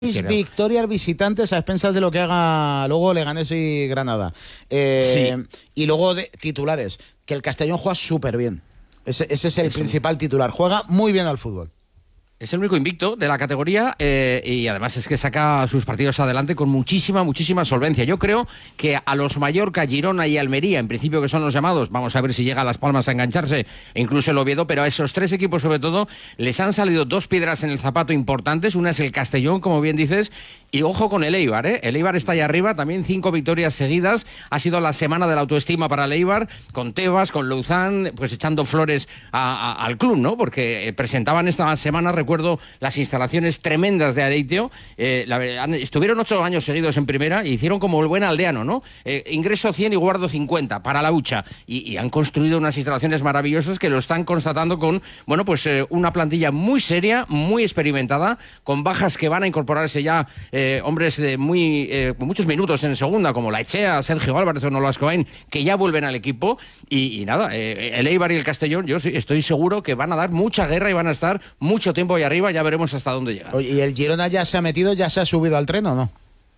victorias visitantes a expensas de lo que haga luego Leganés y Granada. Y luego de titulares, que el Castellón juega súper bien. Ese es el principal titular. Juega muy bien al fútbol. Es el único invicto de la categoría y además es que saca sus partidos adelante con muchísima solvencia. Yo creo que a los Mallorca, Girona y Almería, en principio que son los llamados, vamos a ver si llega a Las Palmas a engancharse, e incluso el Oviedo, pero a esos tres equipos sobre todo les han salido dos piedras en el zapato importantes. Una es el Castellón, como bien dices, y ojo con el Eibar, ¿eh? El Eibar está ahí arriba, también 5 victorias seguidas. Ha sido la semana de la autoestima para el Eibar, con Tebas, con Louzán, pues echando flores al club, ¿no? Porque presentaban esta semana, recuerdo, las instalaciones tremendas de Areitio. Estuvieron 8 años seguidos en primera y hicieron como el buen aldeano, ¿no? Ingreso 100 y guardo 50 para la hucha. Y han construido unas instalaciones maravillosas que lo están constatando con, bueno, pues una plantilla muy seria, muy experimentada, con bajas que van a incorporarse ya, hombres de con muchos minutos en segunda, como Laechea, Sergio Álvarez o Nolas Cohen, que ya vuelven al equipo. Y nada, el Eibar y el Castellón, yo estoy seguro que van a dar mucha guerra y van a estar mucho tiempo ahí arriba. Ya veremos hasta dónde llega. ¿Y el Girona ya se ha metido, ya se ha subido al tren o no?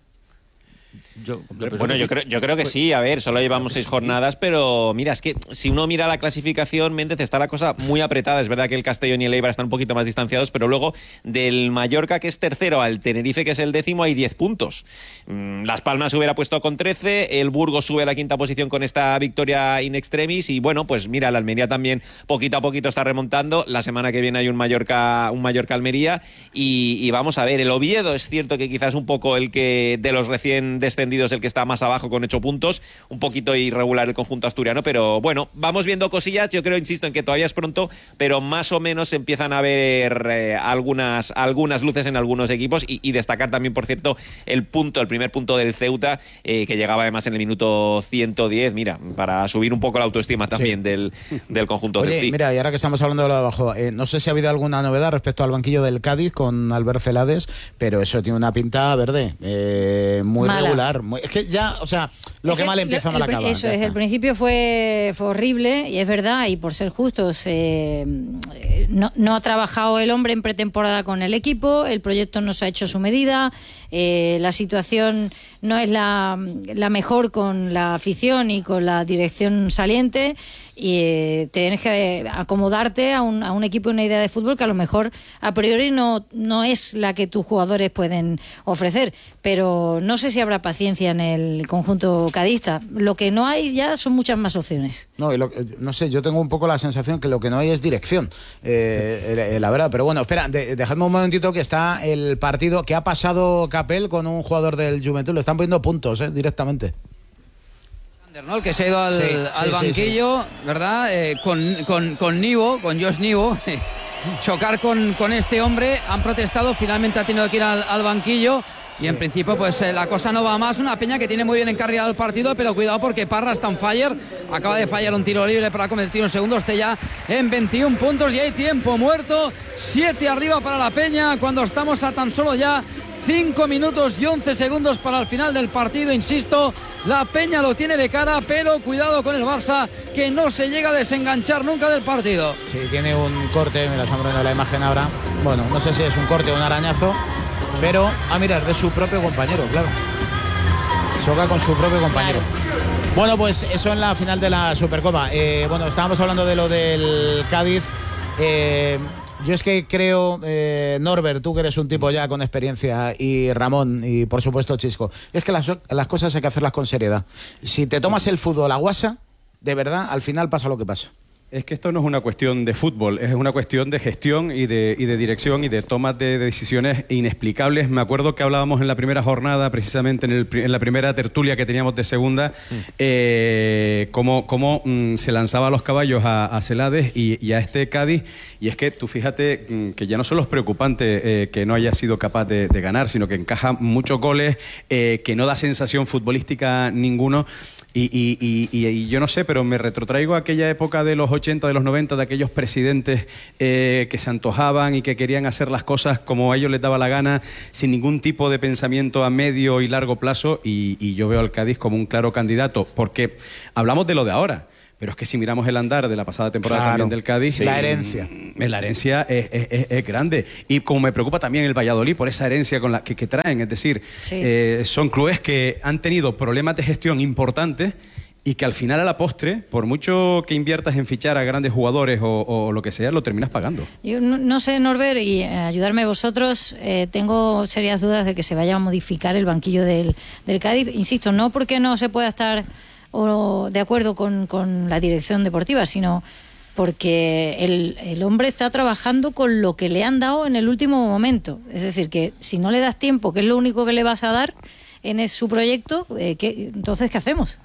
Yo creo que sí. A ver, solo llevamos 6 jornadas, pero mira, es que si uno mira la clasificación, Méndez, está la cosa muy apretada. Es verdad que el Castellón y el Eibar están un poquito más distanciados, pero luego del Mallorca, que es tercero, al Tenerife, que es el 10º, hay 10 puntos. Las Palmas se hubiera puesto con 13, el Burgos sube a la 5ª posición con esta victoria in extremis, y bueno, pues mira, la Almería también poquito a poquito está remontando. La semana que viene hay un Mallorca-Almería, y vamos a ver, el Oviedo es cierto que quizás un poco el que de los recién descendidos, el que está más abajo con 8 puntos, un poquito irregular el conjunto asturiano, pero bueno, vamos viendo cosillas. Yo creo, insisto, en que todavía es pronto, pero más o menos empiezan a ver algunas luces en algunos equipos, y destacar también, por cierto, el primer punto del Ceuta, que llegaba además en el minuto 110, mira, para subir un poco la autoestima también del conjunto ceutí. Mira, y ahora que estamos hablando de lo de abajo, no sé si ha habido alguna novedad respecto al banquillo del Cádiz con Albert Celades, pero eso tiene una pinta verde, muy mala. Regular. Es que ya, o sea, lo que mal empieza mal acaba. Eso es, el principio fue horrible, y es verdad, y por ser justos, no ha trabajado el hombre en pretemporada con el equipo, el proyecto no se ha hecho a su medida, la situación no es la mejor con la afición y con la dirección saliente, y tienes que acomodarte a un equipo y una idea de fútbol que a lo mejor a priori no es la que tus jugadores pueden ofrecer, pero no sé si habrá paciencia en el conjunto cadista. Lo que no hay ya son muchas más opciones. No sé, yo tengo un poco la sensación que lo que no hay es dirección, la verdad, pero bueno, espera, dejadme un momentito, que está el partido que ha pasado Capel con un jugador del Juventud, lo están poniendo puntos directamente. ¿No? El que se ha ido al banquillo, ¿verdad? Con Nivo, con Josh Nivo, chocar con este hombre. Han protestado, finalmente ha tenido que ir al banquillo. Y en principio pues la cosa no va más. Una Peña que tiene muy bien encarrilado el partido, pero cuidado porque Parra está on fire. Acaba de fallar un tiro libre para cometer un segundo. Esté ya en 21 puntos y hay tiempo muerto. 7 arriba para la Peña cuando estamos a tan solo ya 5 minutos y 11 segundos para el final del partido. Insisto, la Peña lo tiene de cara, pero cuidado con el Barça, que no se llega a desenganchar nunca del partido. Sí, tiene un corte, me la están poniendo la imagen ahora. Bueno, no sé si es un corte o un arañazo, pero a mirar, de su propio compañero, claro. Choca con su propio compañero. Claro. Bueno, pues eso en la final de la Supercopa. Bueno, estábamos hablando de lo del Cádiz. Yo es que creo, Norbert, tú que eres un tipo ya con experiencia, y Ramón, y por supuesto Chisco, es que las cosas hay que hacerlas con seriedad. Si te tomas el fútbol a guasa, de verdad, al final pasa lo que pasa. Es que esto no es una cuestión de fútbol, es una cuestión de gestión y de dirección y de tomas de decisiones inexplicables. Me acuerdo que hablábamos en la primera jornada, precisamente en la primera tertulia que teníamos de segunda, cómo se lanzaba a los caballos a Celades y a este Cádiz. Y es que tú fíjate que ya no solo es preocupante que no haya sido capaz de ganar, sino que encaja muchos goles, que no da sensación futbolística ninguno. Y yo no sé, pero me retrotraigo a aquella época de los 80, de los 90, de aquellos presidentes que se antojaban y que querían hacer las cosas como a ellos les daba la gana, sin ningún tipo de pensamiento a medio y largo plazo, y yo veo al Cádiz como un claro candidato, porque hablamos de lo de ahora, pero es que si miramos el andar de la pasada temporada también del Cádiz, la herencia es grande. Y como me preocupa también el Valladolid por esa herencia con la que traen, es decir, son clubes que han tenido problemas de gestión importantes y que al final, a la postre, por mucho que inviertas en fichar a grandes jugadores o lo que sea, lo terminas pagando. Yo no sé, Norbert, y ayudarme vosotros, tengo serias dudas de que se vaya a modificar el banquillo del Cádiz. Insisto, no porque no se pueda estar de acuerdo con la dirección deportiva, sino porque el hombre está trabajando con lo que le han dado en el último momento. Es decir, que si no le das tiempo, que es lo único que le vas a dar en su proyecto, entonces, ¿qué hacemos?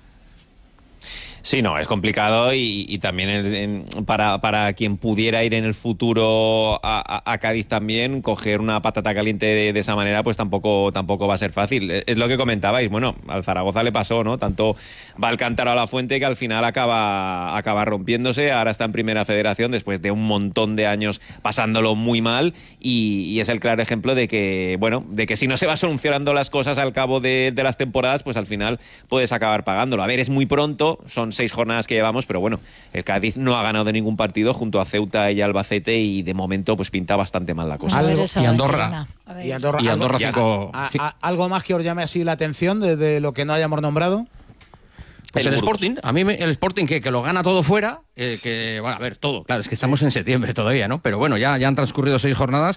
Sí, no, es complicado y también para quien pudiera ir en el futuro a Cádiz también, coger una patata caliente de esa manera, pues tampoco va a ser fácil. Es lo que comentabais, bueno, al Zaragoza le pasó, ¿no? Tanto va al Cántaro a la Fuente que al final acaba rompiéndose, ahora está en Primera Federación después de un montón de años pasándolo muy mal y es el claro ejemplo de que, bueno, de que si no se va solucionando las cosas al cabo de las temporadas, pues al final puedes acabar pagándolo. A ver, es muy pronto, son 6 jornadas que llevamos, pero bueno, el Cádiz no ha ganado ningún partido junto a Ceuta y Albacete y de momento pues pinta bastante mal la cosa. Y Andorra. Y Andorra 5. ¿Algo más que os llame así la atención de lo que no hayamos nombrado? Pues el Sporting, a mí el Sporting que lo gana todo fuera, bueno, a ver, todo, claro, es que estamos en septiembre todavía, ¿no? Pero bueno, ya han transcurrido 6 jornadas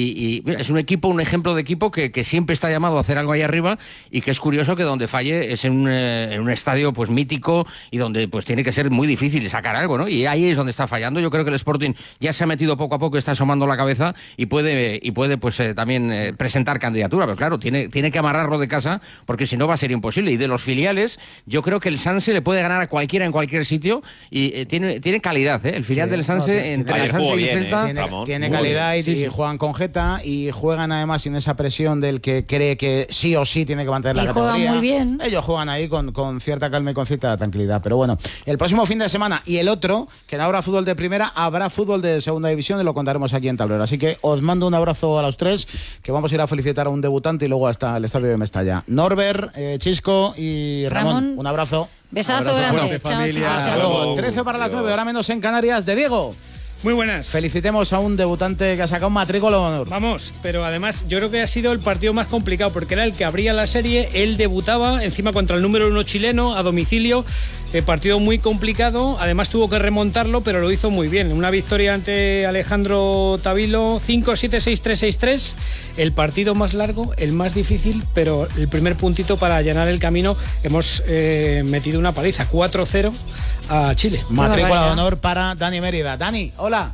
y mira, es un ejemplo de equipo que siempre está llamado a hacer algo ahí arriba y que es curioso que donde falle es en un estadio pues mítico y donde pues tiene que ser muy difícil sacar algo, ¿no? Y ahí es donde está fallando. Yo creo que el Sporting ya se ha metido poco a poco, está asomando la cabeza y puede pues también presentar candidatura, pero claro, tiene que amarrarlo de casa porque si no va a ser imposible. Y de los filiales, yo creo que el Sanse le puede ganar a cualquiera en cualquier sitio y tiene calidad, ¿eh? El filial del Sanse entre el Sanse y el Celta tiene calidad y juegan con jeta y juegan además sin esa presión del que cree que sí o sí tiene que mantener la categoría. Juegan muy bien. Ellos juegan ahí con cierta calma y con cierta tranquilidad. Pero bueno, el próximo fin de semana y el otro, que no habrá fútbol de primera, habrá fútbol de segunda división y lo contaremos aquí en Tablero. Así que os mando un abrazo a los 3, que vamos a ir a felicitar a un debutante y luego hasta el estadio de Mestalla. Norbert, Chisco y Ramón, un abrazo. Besazo grande. Chao, chicos. Hasta luego. 13 para las 9, ahora menos en Canarias. De Diego. Muy buenas. Felicitemos a un debutante que ha sacado un matrícula de honor. Vamos, pero además yo creo que ha sido el partido más complicado porque era el que abría la serie, él debutaba encima contra el número 1 chileno a domicilio, partido muy complicado, además tuvo que remontarlo, pero lo hizo muy bien. Una victoria ante Alejandro Tavilo, 5-7-6-3-6-3, el partido más largo, el más difícil, pero el primer puntito para allanar el camino. Hemos metido una paliza, 4-0 a Chile. Matrícula de honor para Dani Mérida. Dani, hola.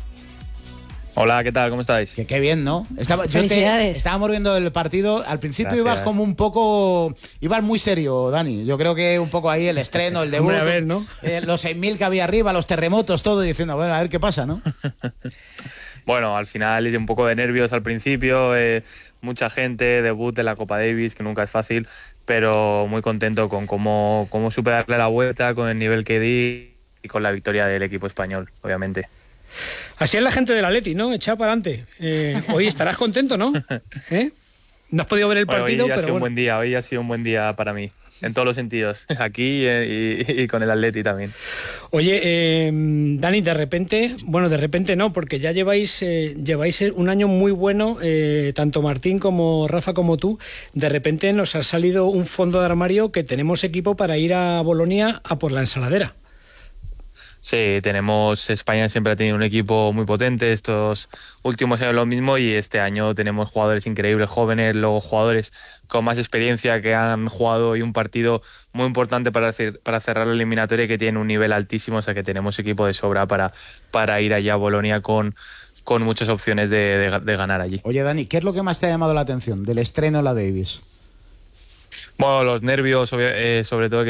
Hola, ¿qué tal? ¿Cómo estáis? Qué bien, ¿no? Felicidades. Estábamos viendo el partido. Al principio Gracias. ibas como un poco... Ibas muy serio, Dani. Yo creo que un poco ahí el estreno, el debut. Hombre, a ver, ¿no? Los 6.000 que había arriba, los terremotos, todo, diciendo, bueno, a ver qué pasa, ¿no? Bueno, al final hice un poco de nervios al principio. Mucha gente, debut de la Copa Davis, que nunca es fácil, pero muy contento con cómo supe darle la vuelta, con el nivel que di y con la victoria del equipo español, obviamente. Así es la gente del Atleti, ¿no? Echa para adelante. Hoy estarás contento, ¿no? No has podido ver el partido, hoy ha pero sido bueno. un buen día, hoy ha sido un buen día para mí, en todos los sentidos, aquí y con el Atleti también. Oye, Dani, de repente no, porque ya lleváis un año muy bueno, tanto Martín como Rafa como tú. De repente nos ha salido un fondo de armario que tenemos equipo para ir a Bolonia a por la ensaladera. Sí, España siempre ha tenido un equipo muy potente, estos últimos años lo mismo y este año tenemos jugadores increíbles, jóvenes, luego jugadores con más experiencia que han jugado hoy un partido muy importante para cerrar la eliminatoria y que tienen un nivel altísimo, o sea que tenemos equipo de sobra para ir allá a Bolonia con muchas opciones de ganar allí. Oye, Dani, ¿qué es lo que más te ha llamado la atención del estreno en la Davis? Bueno, los nervios, sobre todo que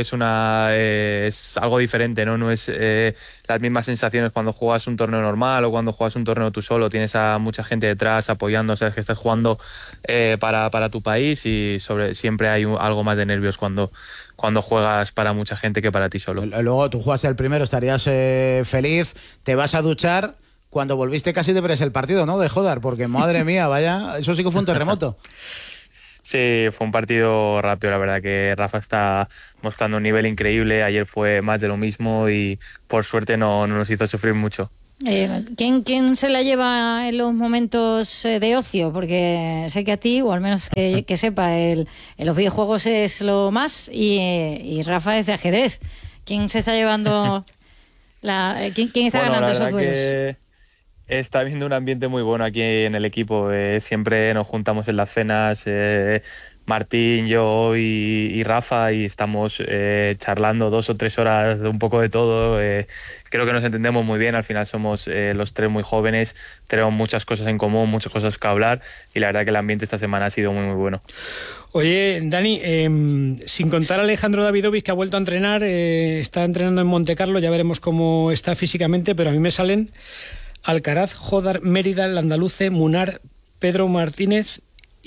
es algo diferente, ¿no? No es las mismas sensaciones cuando juegas un torneo normal o cuando juegas un torneo tú solo. Tienes a mucha gente detrás apoyando, sabes que estás jugando para tu país y siempre hay algo más de nervios cuando juegas para mucha gente que para ti solo. Luego tú jugaste el primero, estarías feliz, te vas a duchar. Cuando volviste casi te perdés el partido, ¿no? De joder, porque madre mía, vaya, eso sí que fue un terremoto. Sí, fue un partido rápido, la verdad que Rafa está mostrando un nivel increíble, ayer fue más de lo mismo y por suerte no nos hizo sufrir mucho. ¿Quién se la lleva en los momentos de ocio? Porque sé que a ti, o al menos que sepa, en los videojuegos es lo más y Rafa es de ajedrez. ¿Quién se está llevando ¿quién está ganando esos duelos? Está habiendo un ambiente muy bueno aquí en el equipo. Siempre nos juntamos en las cenas, Martín, yo y Rafa, y estamos charlando 2 o 3 horas de un poco de todo. Creo que nos entendemos muy bien. Al final somos los 3 muy jóvenes, tenemos muchas cosas en común, muchas cosas que hablar, y la verdad que el ambiente esta semana ha sido muy, muy bueno. Oye, Dani, sin contar a Alejandro Davidovich, que ha vuelto a entrenar, está entrenando en Montecarlo, ya veremos cómo está físicamente, pero a mí me salen Alcaraz, Jodar, Mérida, Landaluce, Munar, Pedro Martínez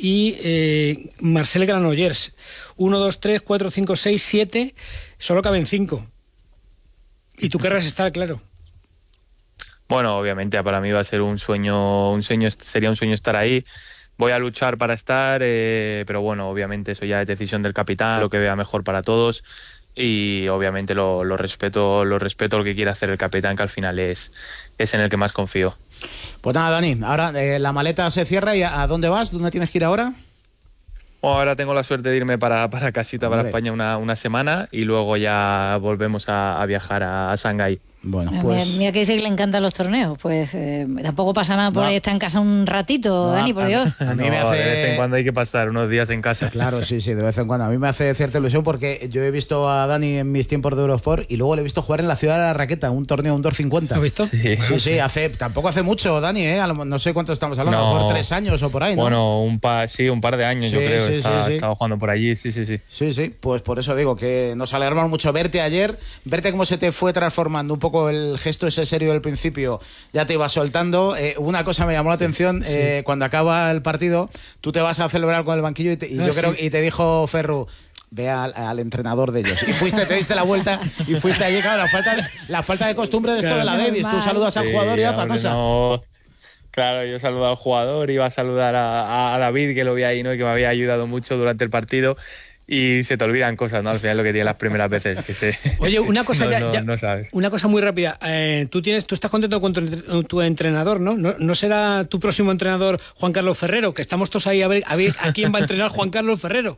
y Marcel Granollers. 1, 2, 3, 4, 5, 6, 7, solo caben 5. Y tú querrás estar, claro. Bueno, obviamente para mí va a ser sería un sueño estar ahí. Voy a luchar para estar, pero bueno, obviamente eso ya es decisión del capitán, lo que vea mejor para todos. Y obviamente lo respeto lo que quiera hacer el capitán, que al final es en el que más confío. Pues nada, Dani, ahora la maleta se cierra y ¿a dónde vas? ¿Dónde tienes que ir ahora? Ahora tengo la suerte de irme para casita, para España una semana, y luego ya volvemos a viajar a Shanghái. Bueno, pues mira que dice que le encantan los torneos, pues tampoco pasa nada por ahí estar en casa un ratito, Dani, por Dios. A mí me hace... De vez en cuando hay que pasar unos días en casa. Claro, sí, de vez en cuando. A mí me hace cierta ilusión porque yo he visto a Dani en mis tiempos de Eurosport y luego le he visto jugar en la Ciudad de la Raqueta, un torneo Indoor 50. ¿Has visto? Sí, tampoco hace mucho, Dani, no sé cuánto estamos hablando, por 3 años o por ahí, ¿no? Bueno, un par de años, yo creo. Estaba jugando por allí, sí. Sí, pues por eso digo que nos alegramos mucho verte ayer, verte cómo se te fue transformando un poco el gesto ese serio del principio, ya te iba soltando. Una cosa me llamó la atención, cuando acaba el partido, tú te vas a celebrar con el banquillo y te dijo Ferru, ve al entrenador de ellos. Y te diste la vuelta y fuiste allí, claro, la falta de costumbre de esto de la Davis. Tú saludas al jugador y otra cosa. No. Claro, yo saludo al jugador, iba a saludar a David, que lo vi ahí, ¿no? Y que me había ayudado mucho durante el partido. Y se te olvidan cosas, ¿no? Al final lo que tienes las primeras veces. Oye, una cosa no sabes. Una cosa muy rápida. Tú estás contento con tu entrenador, ¿no? ¿No será tu próximo entrenador Juan Carlos Ferrero? Que estamos todos ahí a ver a quién va a entrenar Juan Carlos Ferrero.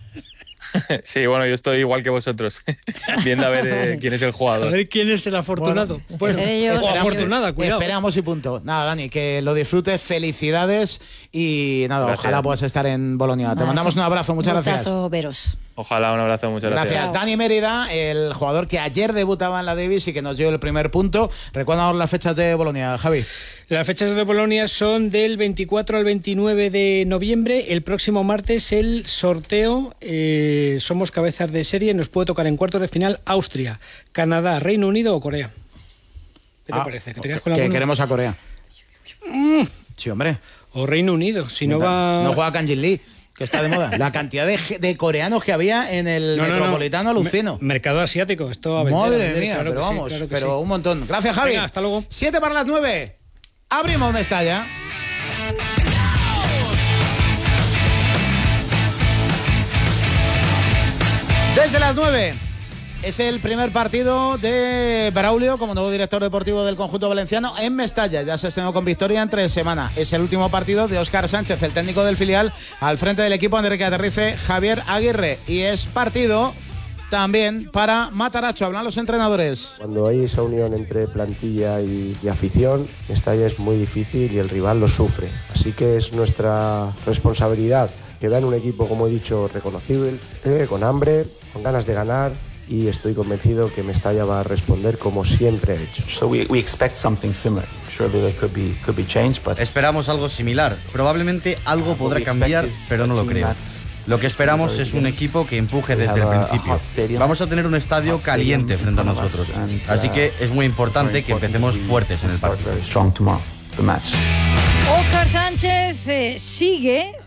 Sí, bueno, yo estoy igual que vosotros, viendo a ver quién es el jugador. A ver quién es el afortunado. Bueno, o afortunada, cuidado. Esperamos y punto. Nada, Dani, que lo disfrutes, felicidades y nada, gracias. Ojalá puedas estar en Bolonia. Te mandamos un abrazo, muchas gracias. Veros. Ojalá, un abrazo, muchas gracias. Gracias, Dani Mérida, el jugador que ayer debutaba en la Davis y que nos dio el primer punto. Recuérdanos las fechas de Bolonia, Javi. Las fechas de Bolonia son del 24 al 29 de noviembre. El próximo martes el sorteo. Somos cabezas de serie. Nos puede tocar en cuartos de final Austria, Canadá, Reino Unido o Corea. ¿Qué te parece? ¿Que te quedas con la queremos a Corea? Sí, hombre. O Reino Unido. Si no juega Kang-Jin Lee, que está de moda. La cantidad de coreanos que había en el Metropolitano, alucino. Mercado asiático, esto a vender. Madre mía, claro, pero vamos, sí, pero un montón. Gracias, Javi. Venga, hasta luego. 7 para las 9. Abrimos Mestalla. Desde las 9. Es el primer partido de Braulio como nuevo director deportivo del conjunto valenciano en Mestalla. Ya se estrenó con victoria entre semana. Es el último partido de Óscar Sánchez, el técnico del filial, al frente del equipo antes de que aterrice Javier Aguirre. Y es partido también para Mataracho. Hablan los entrenadores. Cuando hay esa unión entre plantilla y afición, Mestalla es muy difícil y el rival lo sufre. Así que es nuestra responsabilidad que vean un equipo, como he dicho, reconocible, con hambre, con ganas de ganar. Y estoy convencido que Mestalla va a responder como siempre ha hecho. So we expect something similar. Surely there could be change, but esperamos algo similar. Probablemente algo podrá cambiar, pero no lo creo. Lo que esperamos es un equipo que empuje desde el principio. Vamos a tener un estadio caliente frente a nosotros. Así que es muy importante que empecemos fuertes en el partido. Óscar Sánchez sigue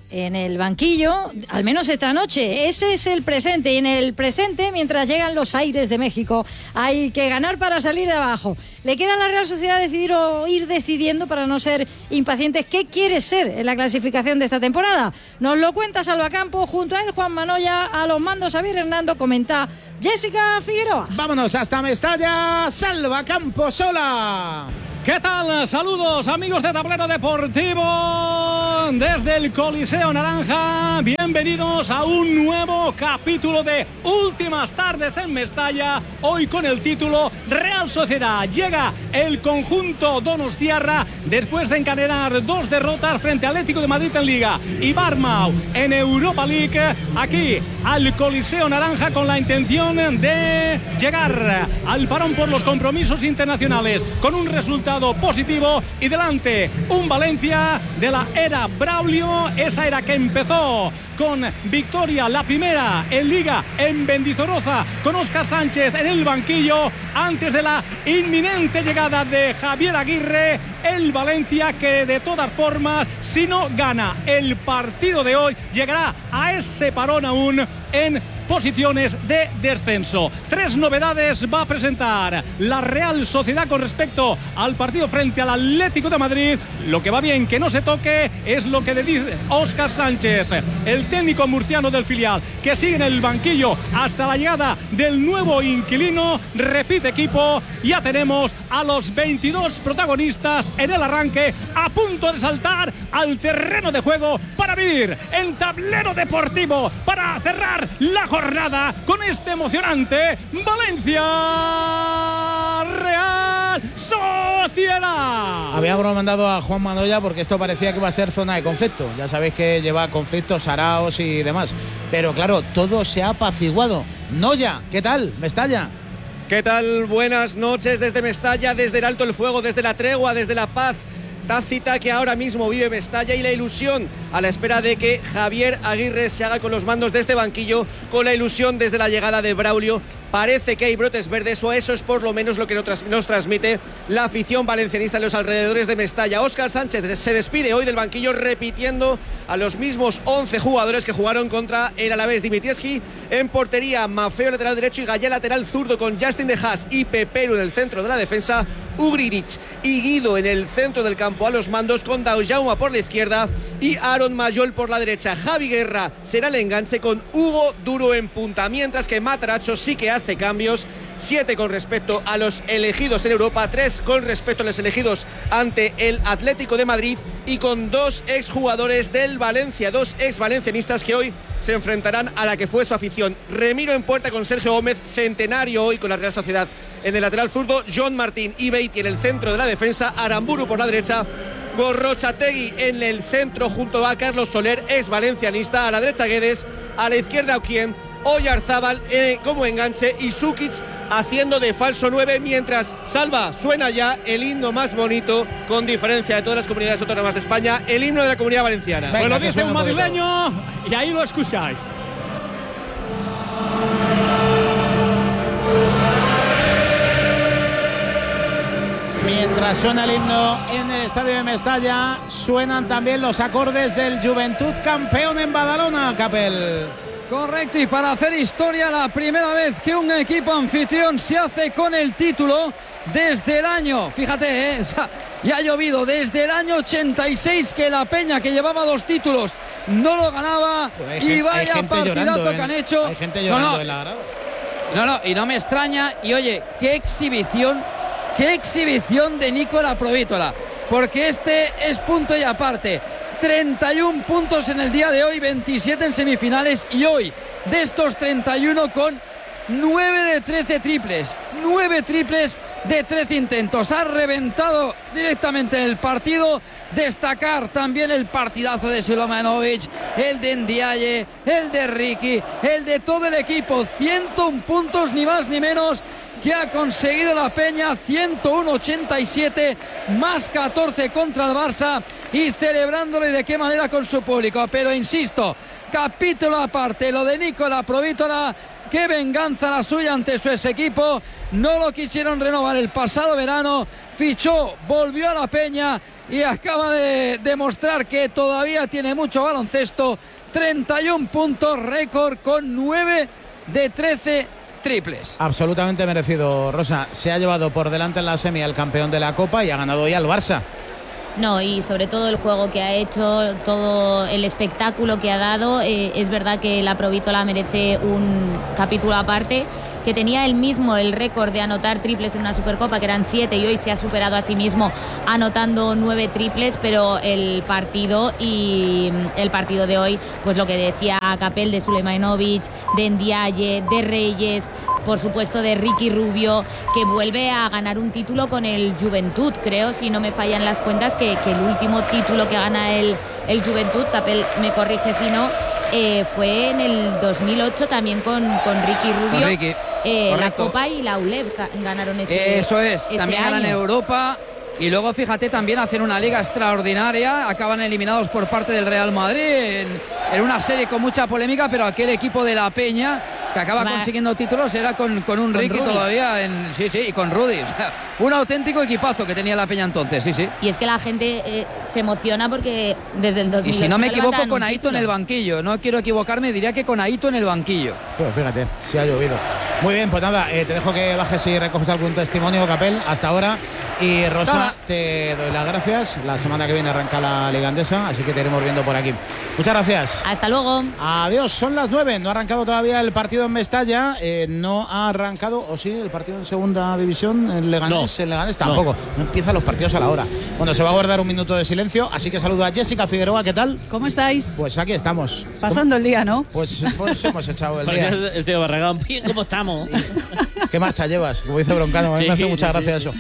en el banquillo, al menos esta noche. Ese es el presente. Y en el presente, mientras llegan los aires de México, hay que ganar para salir de abajo. Le queda a la Real Sociedad decidir o ir decidiendo, para no ser impacientes, qué quiere ser en la clasificación de esta temporada. Nos lo cuenta Salvacampo, junto a él Juan Manoya, a los mandos Xavier Hernando, comenta Jessica Figueroa. Vámonos hasta Mestalla, Salvacampo sola. ¿Qué tal? Saludos, amigos de Tablero Deportivo desde el Coliseo Naranja. Bienvenidos a un nuevo capítulo de Últimas Tardes en Mestalla. Hoy con el título Real Sociedad. Llega el conjunto donostiarra después de encadenar 2 derrotas frente al Atlético de Madrid en Liga y Bournemouth en Europa League, aquí al Coliseo Naranja, con la intención de llegar al parón por los compromisos internacionales con un resultado positivo, y delante un Valencia de la era Braulio, esa era que empezó con victoria, la primera en Liga en Mendizorroza, con Óscar Sánchez en el banquillo antes de la inminente llegada de Javier Aguirre. El Valencia que de todas formas, si no gana el partido de hoy, llegará a ese parón aún en posiciones de descenso. 3 novedades va a presentar la Real Sociedad con respecto al partido frente al Atlético de Madrid. Lo que va bien que no se toque es lo que le dice Óscar Sánchez, el técnico murciano del filial, que sigue en el banquillo hasta la llegada del nuevo inquilino. Repite equipo, ya tenemos a los 22 protagonistas en el arranque, a punto de saltar al terreno de juego para vivir en Tablero Deportivo, para cerrar la jornada con este emocionante Valencia Real Sociedad. Habíamos mandado a Juan Manoya porque esto parecía que iba a ser zona de conflicto. Ya sabéis que lleva conflictos, saraos y demás. Pero claro, todo se ha apaciguado. Noya, ¿qué tal? Mestalla. ¿Qué tal? Buenas noches desde Mestalla, desde el alto el fuego, desde la tregua, desde la paz tácita que ahora mismo vive Mestalla, y la ilusión a la espera de que Javier Aguirre se haga con los mandos de este banquillo, con la ilusión desde la llegada de Braulio. Parece que hay brotes verdes, o eso es por lo menos lo que nos transmite la afición valencianista en los alrededores de Mestalla. Óscar Sánchez se despide hoy del banquillo repitiendo a los mismos 11 jugadores que jugaron contra el Alavés. Dimitrievski en portería, Maffeo lateral derecho y Gallá lateral zurdo, con Justin de Haas y Peperu en el centro de la defensa, Ugrinic y Guido en el centro del campo a los mandos, con Daujauma por la izquierda y Aaron Mayol por la derecha. Javi Guerra será el enganche, con Hugo Duro en punta, mientras que Mataracho sí que hace cambios. 7 con respecto a los elegidos en Europa, 3 con respecto a los elegidos ante el Atlético de Madrid, y con 2 exjugadores del Valencia, 2 exvalencianistas que hoy se enfrentarán a la que fue su afición. Remiro en puerta con Sergio Gómez, centenario hoy con la Real Sociedad en el lateral zurdo, John Martín y Beatty en el centro de la defensa, Aramburu por la derecha, Gorrochategui en el centro junto a Carlos Soler, ex valencianista, a la derecha Guedes, a la izquierda Oquien, Oyarzábal como enganche y Sukic haciendo de falso 9, mientras Salva suena ya el himno más bonito, con diferencia de todas las comunidades autónomas de España, el himno de la Comunidad Valenciana. Venga, pues lo dice un madrileño y ahí lo escucháis. Mientras suena el himno en el estadio de Mestalla, suenan también los acordes del Juventud campeón en Badalona, Capel. Correcto, y para hacer historia, la primera vez que un equipo anfitrión se hace con el título desde el año, fíjate, ya ha llovido, desde el año 86, que la Peña, que llevaba 2 títulos, no lo ganaba. Y vaya partidazo que han hecho. Hay gente llorando en la grada. No, y no me extraña. Y oye, qué exhibición de Nicola Provítola, porque este es punto y aparte. 31 puntos en el día de hoy, 27 en semifinales, y hoy de estos 31 con 9 de 13 triples, 9 triples de 13 intentos. Ha reventado directamente el partido. Destacar también el partidazo de Silovanovic, el de Ndiaye, el de Ricky, el de todo el equipo. 101 puntos, ni más ni menos, que ha conseguido la Peña, 101-87, más 14 contra el Barça, y celebrándolo, y de qué manera, con su público. Pero insisto, capítulo aparte, lo de Nicola Provítola. Qué venganza la suya ante su ex equipo. No lo quisieron renovar el pasado verano, fichó, volvió a la Peña y acaba de demostrar que todavía tiene mucho baloncesto. 31 puntos, récord con 9 de 13 triples. Absolutamente merecido, Rosa. Se ha llevado por delante en la semi al campeón de la Copa y ha ganado hoy al Barça. No, y sobre todo el juego que ha hecho, todo el espectáculo que ha dado. Es verdad que la Provítola merece un capítulo aparte, que tenía él mismo el récord de anotar triples en una Supercopa, que eran 7, y hoy se ha superado a sí mismo anotando 9 triples, pero el partido de hoy, pues lo que decía Capel, de Sulejmanovic, de Ndiaye, de Reyes, por supuesto de Ricky Rubio, que vuelve a ganar un título con el Juventud, creo, si no me fallan las cuentas, que el último título que gana el Juventud, Capel me corrige si no, fue en el 2008 también con Ricky Rubio. Con Ricky. La Copa y la ULEB ganaron ese también ganan Europa. Y luego, fíjate, también hacen una liga extraordinaria. Acaban eliminados por parte del Real Madrid en una serie con mucha polémica, pero aquel equipo de la Peña que acaba consiguiendo títulos era con un Ricky Rudy todavía. Y con Rudy. O sea, un auténtico equipazo que tenía la Peña entonces, sí. Y es que la gente se emociona porque desde el 2008... Y si no me equivoco, con Aito en el banquillo. No quiero equivocarme, diría que con Aito en el banquillo. Fíjate, sí ha llovido. Muy bien, pues nada, te dejo que bajes y recoges algún testimonio, Capel, hasta ahora. Y Rosa, te doy las gracias. La semana que viene arranca la Liga Endesa, así que te iremos viendo por aquí. Muchas gracias. Hasta luego. Adiós, son las 9. No ha arrancado todavía el partido en Mestalla. No ha arrancado, o sí, el partido en segunda división, en Leganés. No. En Leganés tampoco. No empiezan los partidos a la hora. Bueno, se va a guardar un minuto de silencio, así que saludo a Jessica Figueroa. ¿Qué tal? ¿Cómo estáis? Pues aquí estamos. Pasando el día, ¿no? Pues hemos echado el día. El señor Barragán, bien, ¿cómo estamos? ¿Qué marcha llevas? Como dice Broncano, a mí me hace mucha gracia eso.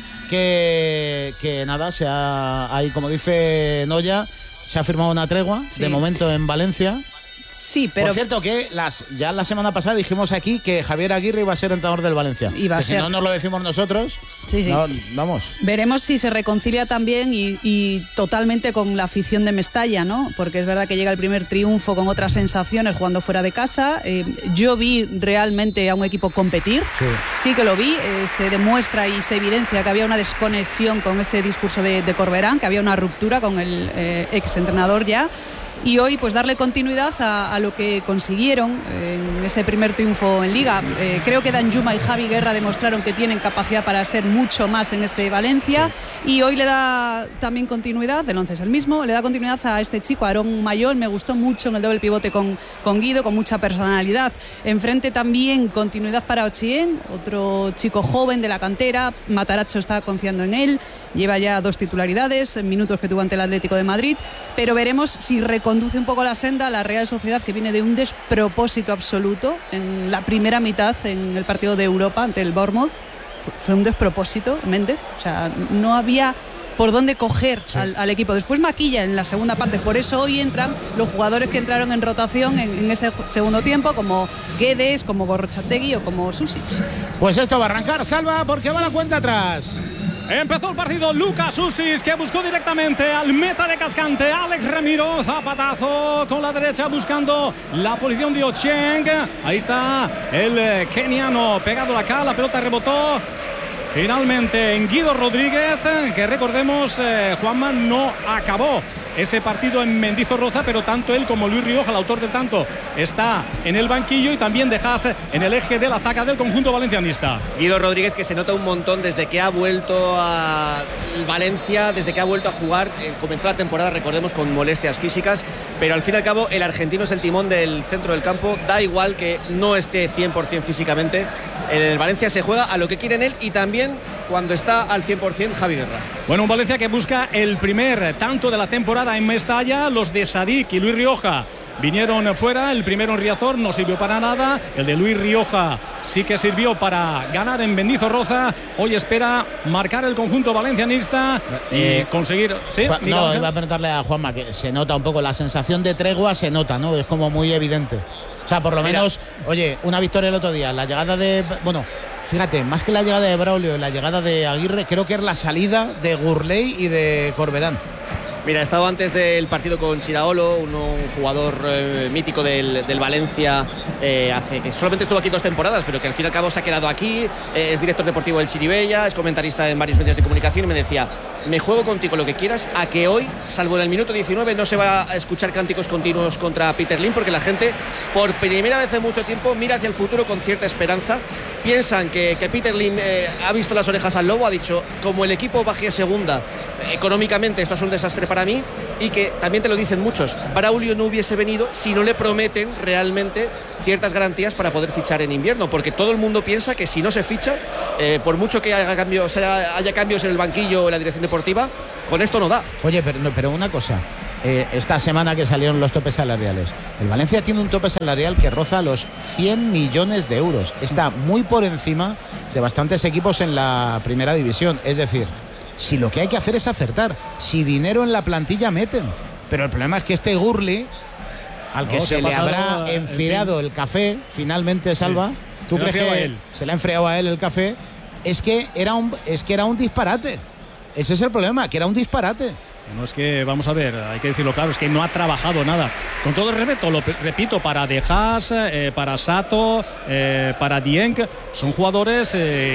Que nada, ahí, como dice Noya, se ha firmado una tregua, de momento en Valencia. Sí, pero... Por cierto, que ya la semana pasada dijimos aquí que Javier Aguirre iba a ser entrenador del Valencia. Iba a ser. Si no nos lo decimos nosotros, no, vamos. Veremos si se reconcilia también y totalmente con la afición de Mestalla, ¿no? Porque es verdad que llega el primer triunfo con otras sensaciones jugando fuera de casa. Yo vi realmente a un equipo competir. Sí que lo vi. Se demuestra y se evidencia que había una desconexión con ese discurso de Corberán, que había una ruptura con el exentrenador ya. Y hoy pues darle continuidad a lo que consiguieron en ese primer triunfo en Liga. Creo que Danjuma y Javi Guerra demostraron que tienen capacidad para ser mucho más en este Valencia, y hoy le da también continuidad, el 11 es el mismo, le da continuidad a este chico, Aarón Mayol. Me gustó mucho en el doble pivote con Guido, con mucha personalidad. Enfrente también continuidad para Ochien, otro chico joven de la cantera. Matarazzo está confiando en él, lleva ya 2 titularidades en minutos que tuvo ante el Atlético de Madrid, pero veremos si conduce un poco la senda a la Real Sociedad, que viene de un despropósito absoluto en la primera mitad en el partido de Europa ante el Bournemouth. Fue un despropósito, Méndez. O sea, no había por dónde coger al equipo. Después maquilla en la segunda parte. Por eso hoy entran los jugadores que entraron en rotación en ese segundo tiempo, como Guedes, como Gorrotxategi o como Susic. Pues esto va a arrancar, Salva, porque va la cuenta atrás. Empezó el partido Lucas Susic, que buscó directamente al meta de Cascante, Alex Ramiro. Zapatazo con la derecha buscando la posición de Ochieng. Ahí está el keniano pegado acá, la pelota rebotó finalmente en Guido Rodríguez, que recordemos, Juanma, no acabó ese partido en Mendizorroza, pero tanto él como Luis Rioja, el autor del tanto, está en el banquillo, y también dejas en el eje de la zaga del conjunto valencianista. Guido Rodríguez, que se nota un montón desde que ha vuelto a Valencia, desde que ha vuelto a jugar. Comenzó la temporada, recordemos, con molestias físicas, pero al fin y al cabo el argentino es el timón del centro del campo. Da igual que no esté 100% físicamente. El Valencia se juega a lo que quieren él, y también cuando está al 100% Javi Guerra. Bueno, un Valencia que busca el primer tanto de la temporada en Mestalla. Los de Sadik y Luis Rioja vinieron fuera. El primero en Riazor no sirvió para nada. El de Luis Rioja sí que sirvió para ganar en Mendizorroza. Hoy espera marcar el conjunto valencianista y conseguir... ¿Sí? No, iba a preguntarle a Juanma, que se nota un poco la sensación de tregua, se nota, ¿no? Es como muy evidente. O sea, por lo menos, oye, una victoria el otro día, la llegada de... Bueno, fíjate, más que la llegada de Braulio, la llegada de Aguirre, creo que es la salida de Gurley y de Corberán. Mira, he estado antes del partido con Chiraolo, un jugador mítico del Valencia, que solamente estuvo aquí 2 temporadas, pero que al fin y al cabo se ha quedado aquí, es director deportivo del Chirivella, es comentarista en varios medios de comunicación y me decía: me juego contigo lo que quieras, a que hoy, salvo en el minuto 19, no se va a escuchar cánticos continuos contra Peter Lim, porque la gente, por primera vez en mucho tiempo, mira hacia el futuro con cierta esperanza. Piensan que Peter Lim ha visto las orejas al lobo, ha dicho: como el equipo baje a segunda, económicamente esto es un desastre para mí, y que también te lo dicen muchos, Braulio no hubiese venido si no le prometen realmente ciertas garantías para poder fichar en invierno, porque todo el mundo piensa que si no se ficha, por mucho que haya cambios en el banquillo o en la dirección deportiva, con esto no da. Oye, pero una cosa, esta semana que salieron los topes salariales, el Valencia tiene un tope salarial que roza los 100 millones de euros, está muy por encima de bastantes equipos en la primera división. Es decir, si lo que hay que hacer es acertar, si dinero en la plantilla meten, pero el problema es que este Gurli, al que se le habrá enfriado el café, finalmente, Salva, ¿tú crees que se le ha enfriado a él el café? Es que era un disparate. Ese es el problema, que era un disparate. No, es que, vamos a ver, hay que decirlo claro, es que no ha trabajado nada. Con todo el respeto, lo repito, para De Haas, para Sato, para Dieng, son jugadores,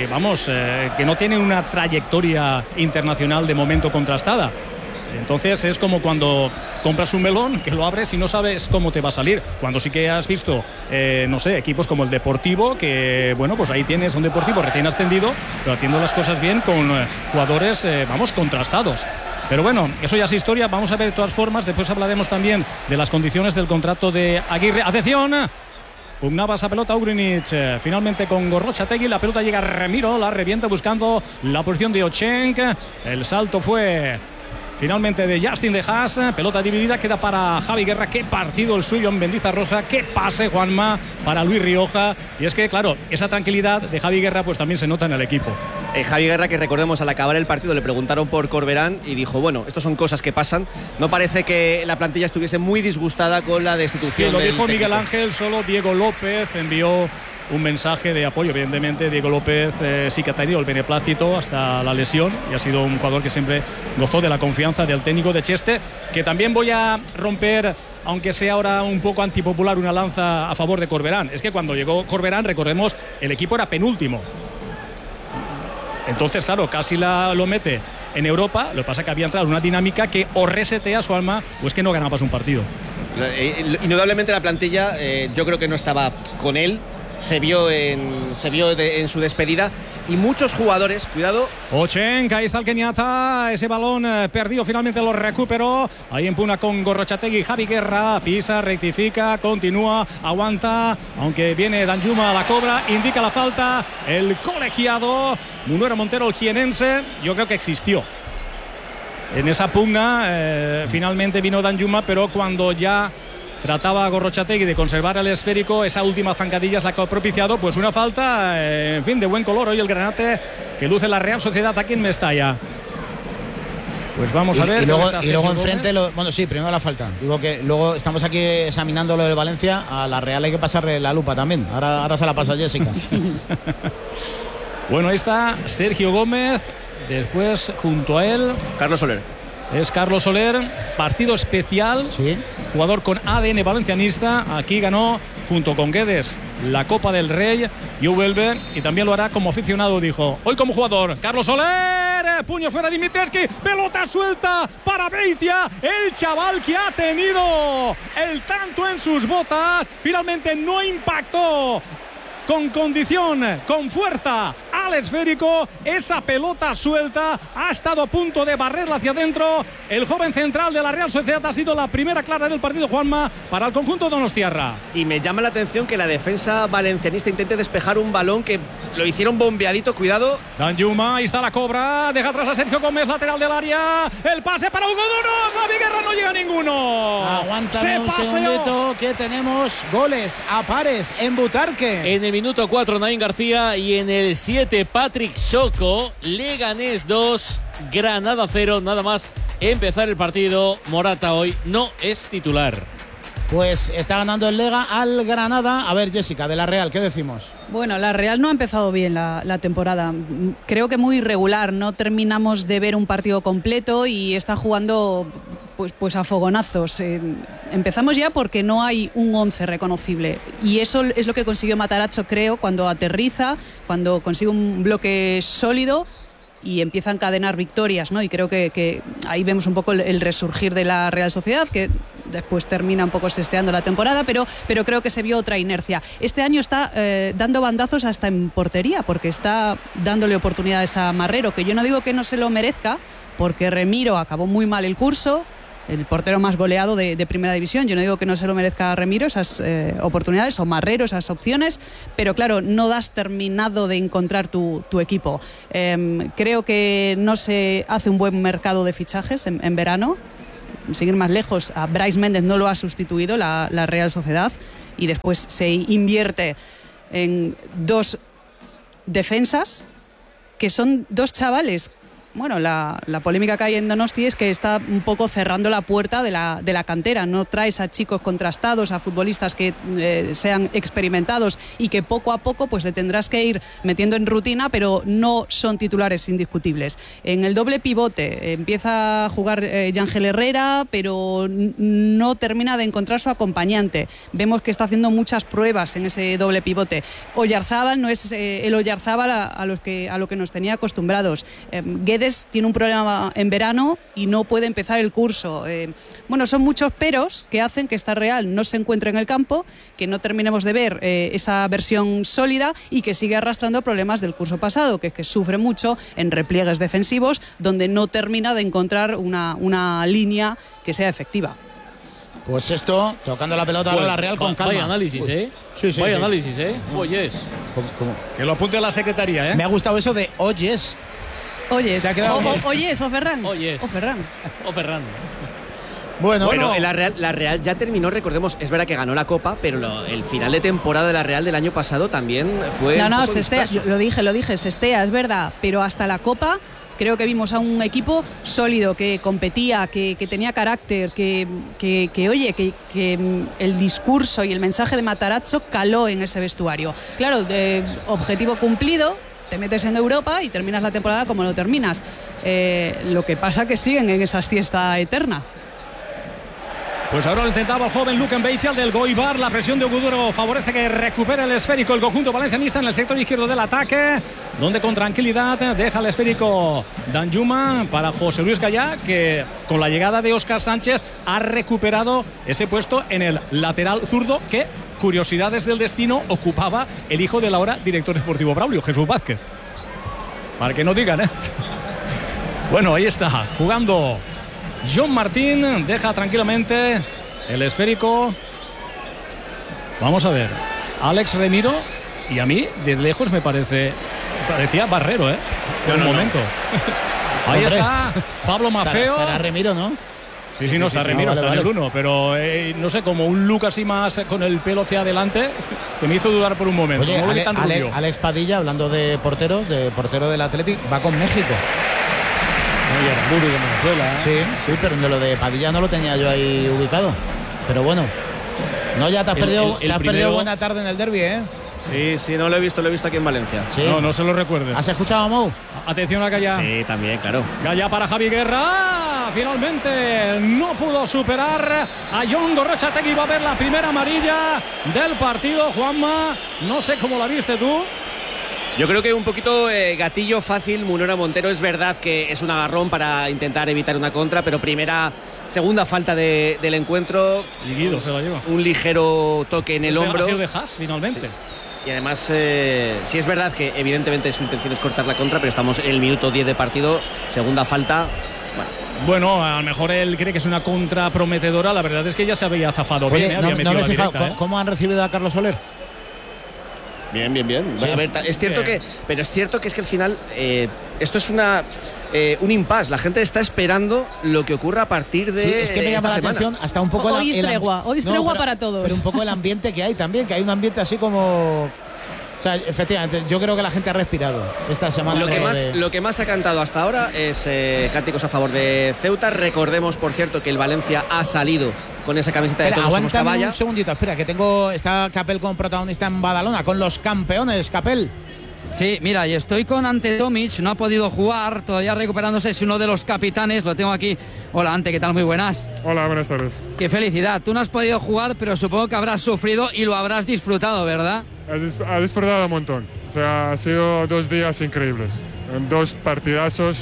que no tienen una trayectoria internacional de momento contrastada. Entonces es como cuando compras un melón, que lo abres y no sabes cómo te va a salir. Cuando sí que has visto, no sé, equipos como el Deportivo, que, bueno, pues ahí tienes un Deportivo recién ascendido, pero haciendo las cosas bien con jugadores, contrastados. Pero bueno, eso ya es historia. Vamos a ver de todas formas. Después hablaremos también de las condiciones del contrato de Aguirre. ¡Atención! Pugnaba esa pelota Ugrinic, finalmente con Gorrotxategi. La pelota llega a Remiro, la revienta buscando la posición de Ochenk. El salto fue finalmente de Justin De Haas, pelota dividida, queda para Javi Guerra. Qué partido el suyo en Mendizarrosa, qué pase, Juanma, para Luis Rioja. Y es que, claro, esa tranquilidad de Javi Guerra pues también se nota en el equipo. Javi Guerra, que recordemos, al acabar el partido le preguntaron por Corberán y dijo: bueno, estas son cosas que pasan. No parece que la plantilla estuviese muy disgustada con la destitución. Sí, lo dijo Miguel Ángel, solo Diego López envió un mensaje de apoyo. Evidentemente Diego López sí que ha tenido el beneplácito hasta la lesión y ha sido un jugador que siempre gozó de la confianza del técnico de Cheste, que también voy a romper, aunque sea ahora un poco antipopular, una lanza a favor de Corberán. Es que cuando llegó Corberán, recordemos, el equipo era penúltimo. Entonces, claro, casi lo mete en Europa. Lo que pasa es que había entrado en una dinámica que o reseteas su alma o es que no ganabas un partido. Indudablemente la plantilla, yo creo que no estaba con él. Se vio en su despedida y muchos jugadores, cuidado. Ochenk, ahí está el keniata, ese balón perdido, finalmente lo recuperó. Ahí empuna con Gorrotxategi, Javi Guerra, pisa, rectifica, continúa, aguanta, aunque viene Danjuma a la cobra, indica la falta, el colegiado Munuera Montero, el jienense. Yo creo que existió en esa pugna, finalmente vino Danjuma, pero cuando ya trataba a Gorrotxategi de conservar el esférico, esa última zancadilla es la que ha propiciado pues una falta, en fin, de buen color hoy el granate que luce la Real Sociedad aquí en Mestalla. Pues vamos a ver. Y luego enfrente, bueno, sí, primero la falta. Digo que luego estamos aquí examinando lo del Valencia. A la Real hay que pasarle la lupa también. Ahora se la pasa Jessica. Bueno, ahí está Sergio Gómez. Después, junto a él, Carlos Soler. Es Carlos Soler, partido especial, sí. Jugador con ADN valencianista. Aquí ganó junto con Guedes la Copa del Rey y vuelve y también lo hará como aficionado, dijo. Hoy como jugador, Carlos Soler, puño fuera Dimitrescu, pelota suelta para Beitia, el chaval que ha tenido el tanto en sus botas, finalmente no impactó con condición, con fuerza al esférico. Esa pelota suelta ha estado a punto de barrerla hacia adentro. El joven central de la Real Sociedad ha sido la primera clara del partido, Juanma, para el conjunto donostiarra. Y me llama la atención que la defensa valencianista intente despejar un balón que lo hicieron bombeadito. Cuidado. Danjuma, ahí está la cobra, deja atrás a Sergio Gómez, lateral del área, el pase para Hugo Duro, Javi Guerra, no llega ninguno. Aguántame un segundito que tenemos goles a pares en Butarque. En el minuto 4 Naín García y en el 7 Patrick Choco. Leganés 2, Granada 0. Nada más empezar el partido, Morata hoy no es titular. Pues está ganando el Lega al Granada. A ver, Jessica, de la Real, ¿qué decimos? Bueno, la Real no ha empezado bien la temporada. Creo que muy irregular. No terminamos de ver un partido completo y está jugando pues a fogonazos. Empezamos ya porque no hay un 11 reconocible y eso es lo que consiguió Matarazzo, creo, cuando aterriza, cuando consigue un bloque sólido y empieza a encadenar victorias, ¿no? Y creo que ahí vemos un poco el resurgir de la Real Sociedad, que después termina un poco sesteando la temporada, pero creo que se vio otra inercia. Este año está dando bandazos hasta en portería, porque está dándole oportunidades a Marrero, que yo no digo que no se lo merezca, porque Remiro acabó muy mal el curso, el portero más goleado de Primera División. Yo no digo que no se lo merezca a Remiro esas oportunidades, o Marrero esas opciones, pero claro, no das terminado de encontrar tu equipo. Creo que no se hace un buen mercado de fichajes en verano. Sin ir más lejos, a Brais Méndez no lo ha sustituido la Real Sociedad, y después se invierte en 2 defensas que son 2 chavales. Bueno, la polémica que hay en Donosti es que está un poco cerrando la puerta de la cantera. No traes a chicos contrastados, a futbolistas que sean experimentados y que poco a poco pues le tendrás que ir metiendo en rutina, pero no son titulares indiscutibles. En el doble pivote empieza a jugar Yángel Herrera, pero no termina de encontrar su acompañante. Vemos que está haciendo muchas pruebas en ese doble pivote. Oyarzábal no es el Oyarzábal a lo que nos tenía acostumbrados. Guedes tiene un problema en verano y no puede empezar el curso. Bueno, son muchos peros que hacen que esta Real no se encuentre en el campo, que no terminemos de ver esa versión sólida y que sigue arrastrando problemas del curso pasado, que es que sufre mucho en repliegues defensivos, donde no termina de encontrar una línea que sea efectiva. Pues esto, tocando la pelota ahora la Real con calma. Vaya análisis, ¿eh? Sí, vaya análisis, ¿eh? Oyes. ¿Cómo? Que lo apunte a la secretaría, ¿eh? Me ha gustado eso de oyes. Oyes, oyes, o Ferran. Oyes. O Ferran. O Ferran. Bueno, la Real ya terminó, recordemos, es verdad que ganó la Copa, pero el final de temporada de la Real del año pasado también fue. No, Sestea, lo dije, Sestea, es verdad, pero hasta la Copa creo que vimos a un equipo sólido, que competía, que tenía carácter, que el discurso y el mensaje de Matarazzo caló en ese vestuario. Claro, objetivo cumplido. Te metes en Europa y terminas la temporada como lo terminas. Lo que pasa que siguen en esa siesta eterna. Pues ahora lo intentaba el joven Luken Beitial del Goibar. La presión de Oguduro favorece que recupere el esférico el conjunto valencianista en el sector izquierdo del ataque, donde con tranquilidad deja el esférico Danjuma para José Luis Gallá, que con la llegada de Óscar Sánchez ha recuperado ese puesto en el lateral zurdo que, curiosidades del destino, ocupaba el hijo del ahora director deportivo Braulio, Jesús Vázquez. Para que no digan, ¿eh? Bueno, ahí está, jugando John Martín, deja tranquilamente el esférico. Vamos a ver, Alex Remiro, y a mí, desde lejos, parecía Barrero, ¿eh? Por un momento. Ahí está Pablo Maffeo. Para Remiro, ¿no? Sí, no está Remiro, está en el 1, pero no sé, como un look así más con el pelo hacia adelante, que me hizo dudar por un momento. Oye, Alex Padilla, hablando de portero del Athletic, va con México. Y Aramburu de Venezuela. Sí, pero lo de Padilla no lo tenía yo ahí ubicado. Pero bueno, no, ya te has perdido buena tarde en el derbi, ¿eh? Sí, no lo he visto aquí en Valencia. ¿Sí? No se lo recuerdes. ¿Has escuchado a Mou? Atención a Gallá. Sí, también, claro. Gallá para Javi Guerra. Finalmente no pudo superar a Jon Gorrotxategi. Va a ver la primera amarilla del partido. Juanma, no sé cómo la viste tú. Yo creo que un poquito gatillo fácil Munera Montero. Es verdad que es un agarrón para intentar evitar una contra, pero segunda falta del encuentro. Guido se la lleva. Un ligero toque en el hombro. Ha sido de Haas, finalmente. Sí. Y además, sí es verdad que evidentemente su intención es cortar la contra, pero estamos en el minuto 10 de partido, segunda falta. Bueno, a lo mejor él cree que es una contra prometedora. La verdad es que ya se había zafado. Oye, bien, había metido me he fijado, directa, ¿cómo han recibido a Carlos Soler? Bien. Sí. A ver, es cierto que es que al final esto es un impasse. La gente está esperando lo que ocurra a partir de. Sí, es que me llama la semana. atención hasta un poco hoy es tregua para todos. Pero un poco el ambiente que hay también, que hay un ambiente así como. O sea, efectivamente, yo creo que la gente ha respirado esta semana. Lo que más ha cantado hasta ahora es cánticos a favor de Ceuta. Recordemos, por cierto, que el Valencia ha salido con esa camiseta de Todos Somos Caballa. Un segundito, espera, que está Capel como protagonista en Badalona, con los campeones, Capel. Sí, mira, y estoy con Ante Tomic, no ha podido jugar, todavía recuperándose, es uno de los capitanes, lo tengo aquí. Hola Ante, ¿qué tal? Muy buenas. Hola, buenas tardes. Qué felicidad, tú no has podido jugar, pero supongo que habrás sufrido y lo habrás disfrutado, ¿verdad? He disfrutado un montón, o sea, ha sido 2 días increíbles, 2 partidazos.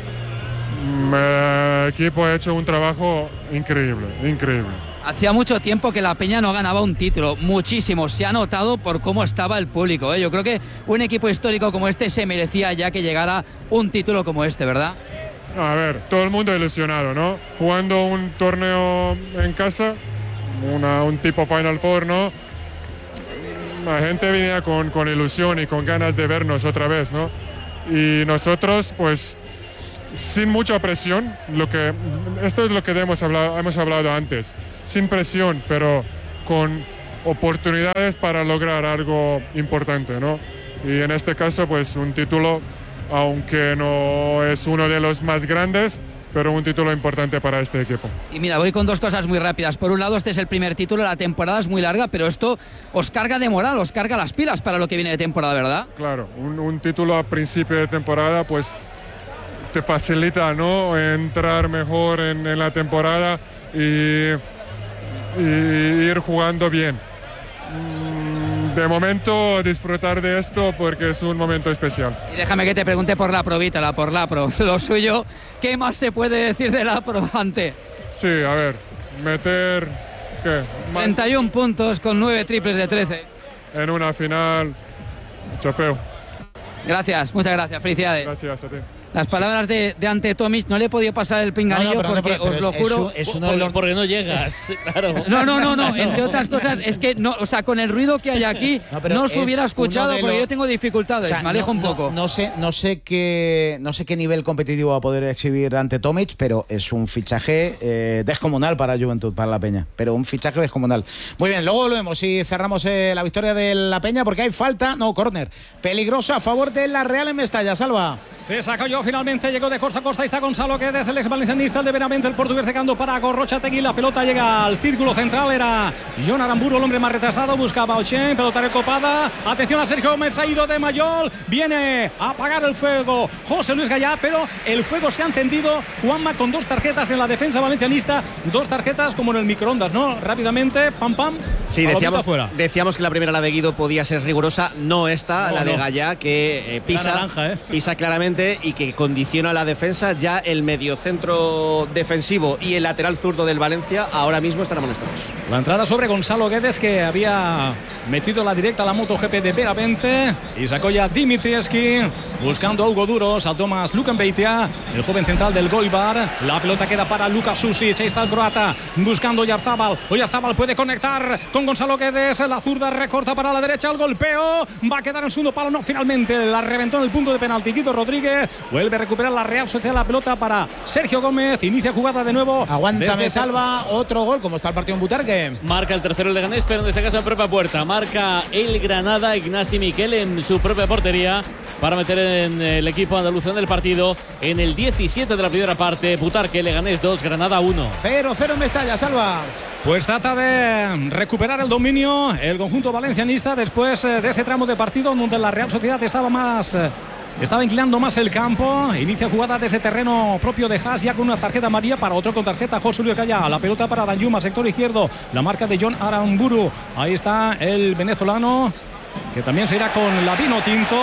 El equipo ha hecho un trabajo increíble. Hacía mucho tiempo que la Peña no ganaba un título, muchísimo, se ha notado por cómo estaba el público, ¿eh? Yo creo que un equipo histórico como este se merecía ya que llegara un título como este, ¿verdad? A ver, todo el mundo ilusionado, ¿no? Jugando un torneo en casa, un tipo Final Four, ¿no? La gente venía con ilusión y con ganas de vernos otra vez, ¿no? Y nosotros, pues, sin mucha presión, esto es lo que hemos hablado antes, sin presión, pero con oportunidades para lograr algo importante, ¿no? Y en este caso, pues un título, aunque no es uno de los más grandes, pero un título importante para este equipo. Y mira, voy con 2 cosas muy rápidas. Por un lado, este es el primer título, la temporada es muy larga, pero esto os carga de moral, os carga las pilas para lo que viene de temporada, ¿verdad? Claro, un título a principio de temporada, pues te facilita, ¿no?, entrar mejor en la temporada y ir jugando bien. De momento disfrutar de esto porque es un momento especial. Y déjame que te pregunte por la Pro, lo suyo, ¿qué más se puede decir de la Pro, Ante? Sí, a ver, meter... ¿qué? 31 puntos con 9 triples de 13. En una final, chapeo. Gracias, muchas gracias, felicidades. Gracias a ti. Las palabras de Ante Tomic, no le he podido pasar el pinganillo porque os lo juro. Es uno de los... Porque no llegas, claro. No, entre otras cosas, es que no, o sea, con el ruido que hay aquí, no se hubiera escuchado porque yo tengo dificultades, o sea, me alejo un poco. No sé qué nivel competitivo va a poder exhibir Ante Tomic, pero es un fichaje descomunal para Juventud, para la Peña. Pero un fichaje descomunal. Muy bien, luego volvemos y cerramos la victoria de la Peña porque hay córner peligroso a favor de la Real en Mestalla. Salva. Se sacó yo finalmente, llegó de costa a costa. Ahí está Gonzalo Guedes, el ex valencianista, el de Benavente, el portugués secando para Gorrochategui. La pelota llega al círculo central, era Jon Aramburu, el hombre más retrasado, buscaba a Ochen, pelota recopada. Atención a Sergio Gómez, ha ido de Mayol, viene a apagar el fuego José Luis Gallá, pero el fuego se ha encendido, Juanma, con 2 tarjetas en la defensa valencianista, 2 tarjetas como en el microondas, ¿no? Rápidamente, pam. Sí, decíamos que la primera, la de Guido, podía ser rigurosa, no esta, la de Gallá, que pisa claramente y que condiciona la defensa. Ya el mediocentro defensivo y el lateral zurdo del Valencia ahora mismo están amonestados. La entrada sobre Gonzalo Guedes, que había metido la directa a la MotoGP de Benavente, y sacó ya Dimitrieski buscando a Hugo Duro, saltó más Lukan Beitia, el joven central del Goibar. La pelota queda para Lukas Susic, ahí está el croata buscando Oyarzábal. Oyarzábal puede conectar con Gonzalo Guedes, la zurda recorta para la derecha, el golpeo va a quedar en segundo palo, no, finalmente la reventó en el punto de penalti Guido Rodríguez. Vuelve a recuperar la Real Sociedad, la pelota para Sergio Gómez, inicia jugada de nuevo. Aguántame, Salva, otro gol. ¿Cómo está el partido en Butarque? Marca el tercero el Leganés, pero en este caso en propia puerta. Marca el Granada, Ignasi Miquel en su propia portería para meter en el equipo andaluz en el partido en el 17 de la primera parte. Butarque, Leganés 2, Granada 1. 0-0 en Mestalla, Salva. Pues trata de recuperar el dominio el conjunto valencianista después de ese tramo de partido donde la Real Sociedad estaba inclinando más el campo. Inicia jugada desde terreno propio de Haas, ya con una tarjeta amarilla, para otro con tarjeta José Luis Gallá. La pelota para Danjuma, sector izquierdo, la marca de Jon Aramburu. Ahí está el venezolano, que también se irá con la vino tinto.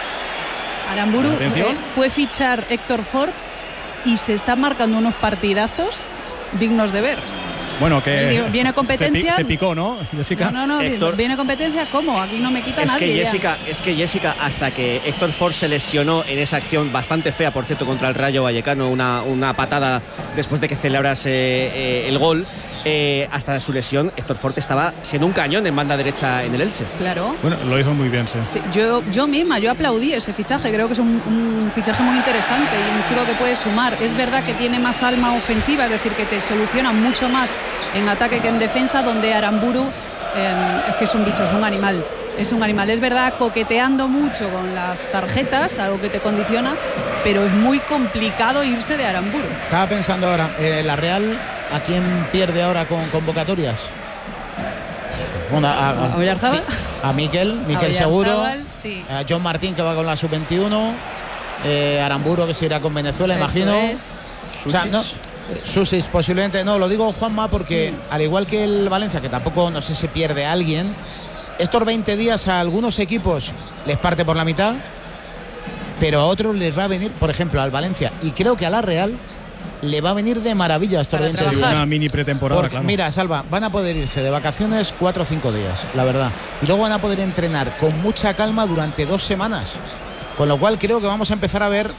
Aramburu fue fichar Héctor Ford y se está marcando unos partidazos dignos de ver. Bueno, que viene competencia. Se picó, ¿no, Jessica? No, Héctor, viene competencia, ¿cómo? Aquí no me quita nadie. Es que Jessica, hasta que Héctor Ford se lesionó en esa acción bastante fea, por cierto, contra el Rayo Vallecano, una patada después de que celebrase el gol, hasta su lesión, Héctor Ford estaba siendo un cañón en banda derecha en el Elche. Claro. Bueno, lo hizo muy bien, sí. Yo misma aplaudí ese fichaje, creo que es un fichaje muy interesante y un chico que puede sumar. Es verdad que tiene más alma ofensiva, es decir, que te soluciona mucho más en ataque que en defensa, donde Aramburu es que es un bicho, es un animal. Es un animal, es verdad, coqueteando mucho con las tarjetas, algo que te condiciona, pero es muy complicado irse de Aramburu. Estaba pensando ahora, la Real, ¿a quién pierde ahora con convocatorias? Bueno, ¿A Oyarzábal? a Miquel seguro, sí. a John Martín, que va con la sub-21, Aramburu, que se irá con Venezuela, imagino. O sea, no, Susis posiblemente, no, lo digo, Juanma, porque al igual que el Valencia, que tampoco, no sé, se pierde a alguien, estos 20 días a algunos equipos les parte por la mitad, pero a otros les va a venir, por ejemplo, al Valencia, y creo que a la Real le va a venir de maravilla estos 20 días. Una mini pretemporada, claro. Mira, Salva, van a poder irse de vacaciones 4 o 5 días, la verdad. Y luego van a poder entrenar con mucha calma durante 2 semanas. Con lo cual creo que vamos a empezar a ver...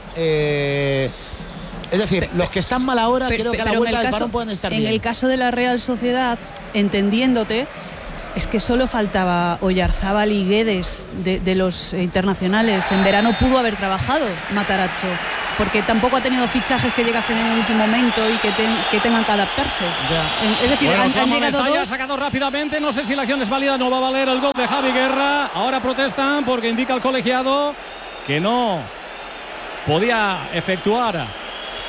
es decir, los que están mal ahora, creo que a la vuelta del parón pueden estar bien. En el caso de la Real Sociedad, entendiéndote, es que solo faltaba Oyarzábal y Guedes de los internacionales. En verano pudo haber trabajado Matarazzo, porque tampoco ha tenido fichajes que llegasen en el último momento y que tengan que adaptarse. Es decir, bueno, han llegado dos. Ha sacado rápidamente, no sé si la acción es válida, no va a valer el gol de Javi Guerra. Ahora protestan porque indica el colegiado que no podía efectuar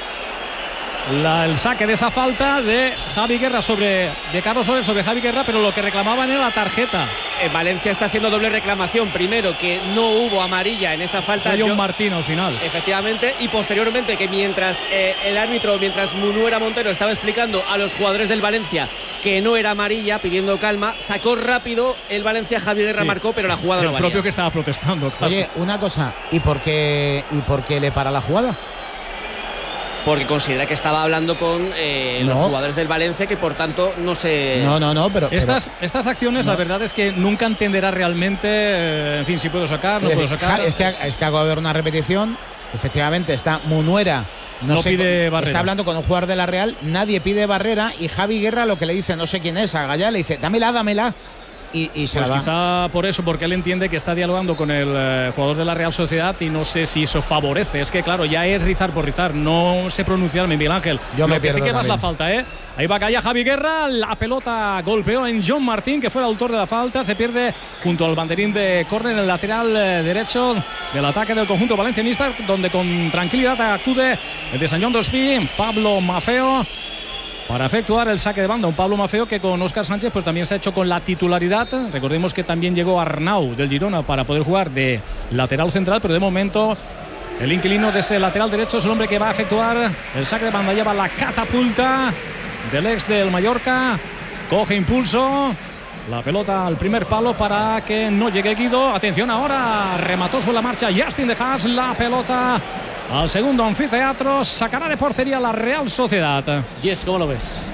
el saque de esa falta de Javi Guerra de Carlos Soler sobre Javi Guerra, pero lo que reclamaban era la tarjeta. Valencia está haciendo doble reclamación. Primero, que no hubo amarilla en esa falta. John Martín al final. Efectivamente, y posteriormente que mientras el árbitro, mientras Munuera Montero estaba explicando a los jugadores del Valencia que no era amarilla, pidiendo calma, sacó rápido el Valencia, Javi Guerra marcó, pero la jugada no valía. El propio que estaba protestando. Claro. Oye, una cosa, ¿y por qué le para la jugada? Porque considera que estaba hablando con los jugadores del Valencia, que por tanto no se... No, pero... Estas acciones, la verdad es que nunca entenderá realmente, en fin, si puedo sacar, no puedo sacar. Es que acabo de ver una repetición, efectivamente está Munuera, no sé, pide barrera. Está hablando con un jugador de la Real, nadie pide barrera, y Javi Guerra lo que le dice, no sé quién es, a Gallá le dice, dámela. Y se pues la da. Quizá por eso, porque él entiende que está dialogando con el jugador de la Real Sociedad y no sé si eso favorece. Es que claro, ya es rizar por rizar, no sé pronunciarme, Miguel Ángel. Yo me pierdo sí que también. más la falta, Ahí va Calla Javi Guerra, la pelota golpeó en John Martín, que fue el autor de la falta, se pierde junto al banderín de córner en el lateral derecho del ataque del conjunto valencianista, donde con tranquilidad acude el de Sant Joan d'Espí, Pablo Mafeo, para efectuar el saque de banda. Un Pablo Mafeo que con Óscar Sánchez pues también se ha hecho con la titularidad. Recordemos que también llegó Arnau del Girona para poder jugar de lateral central, pero de momento el inquilino de ese lateral derecho es el hombre que va a efectuar el saque de banda. Lleva la catapulta del ex del Mallorca, coge impulso, la pelota al primer palo para que no llegue Guido. Atención, ahora remató sobre la marcha Justin de Haas, la pelota al segundo anfiteatro, sacará de portería la Real Sociedad. Jess, ¿cómo lo ves?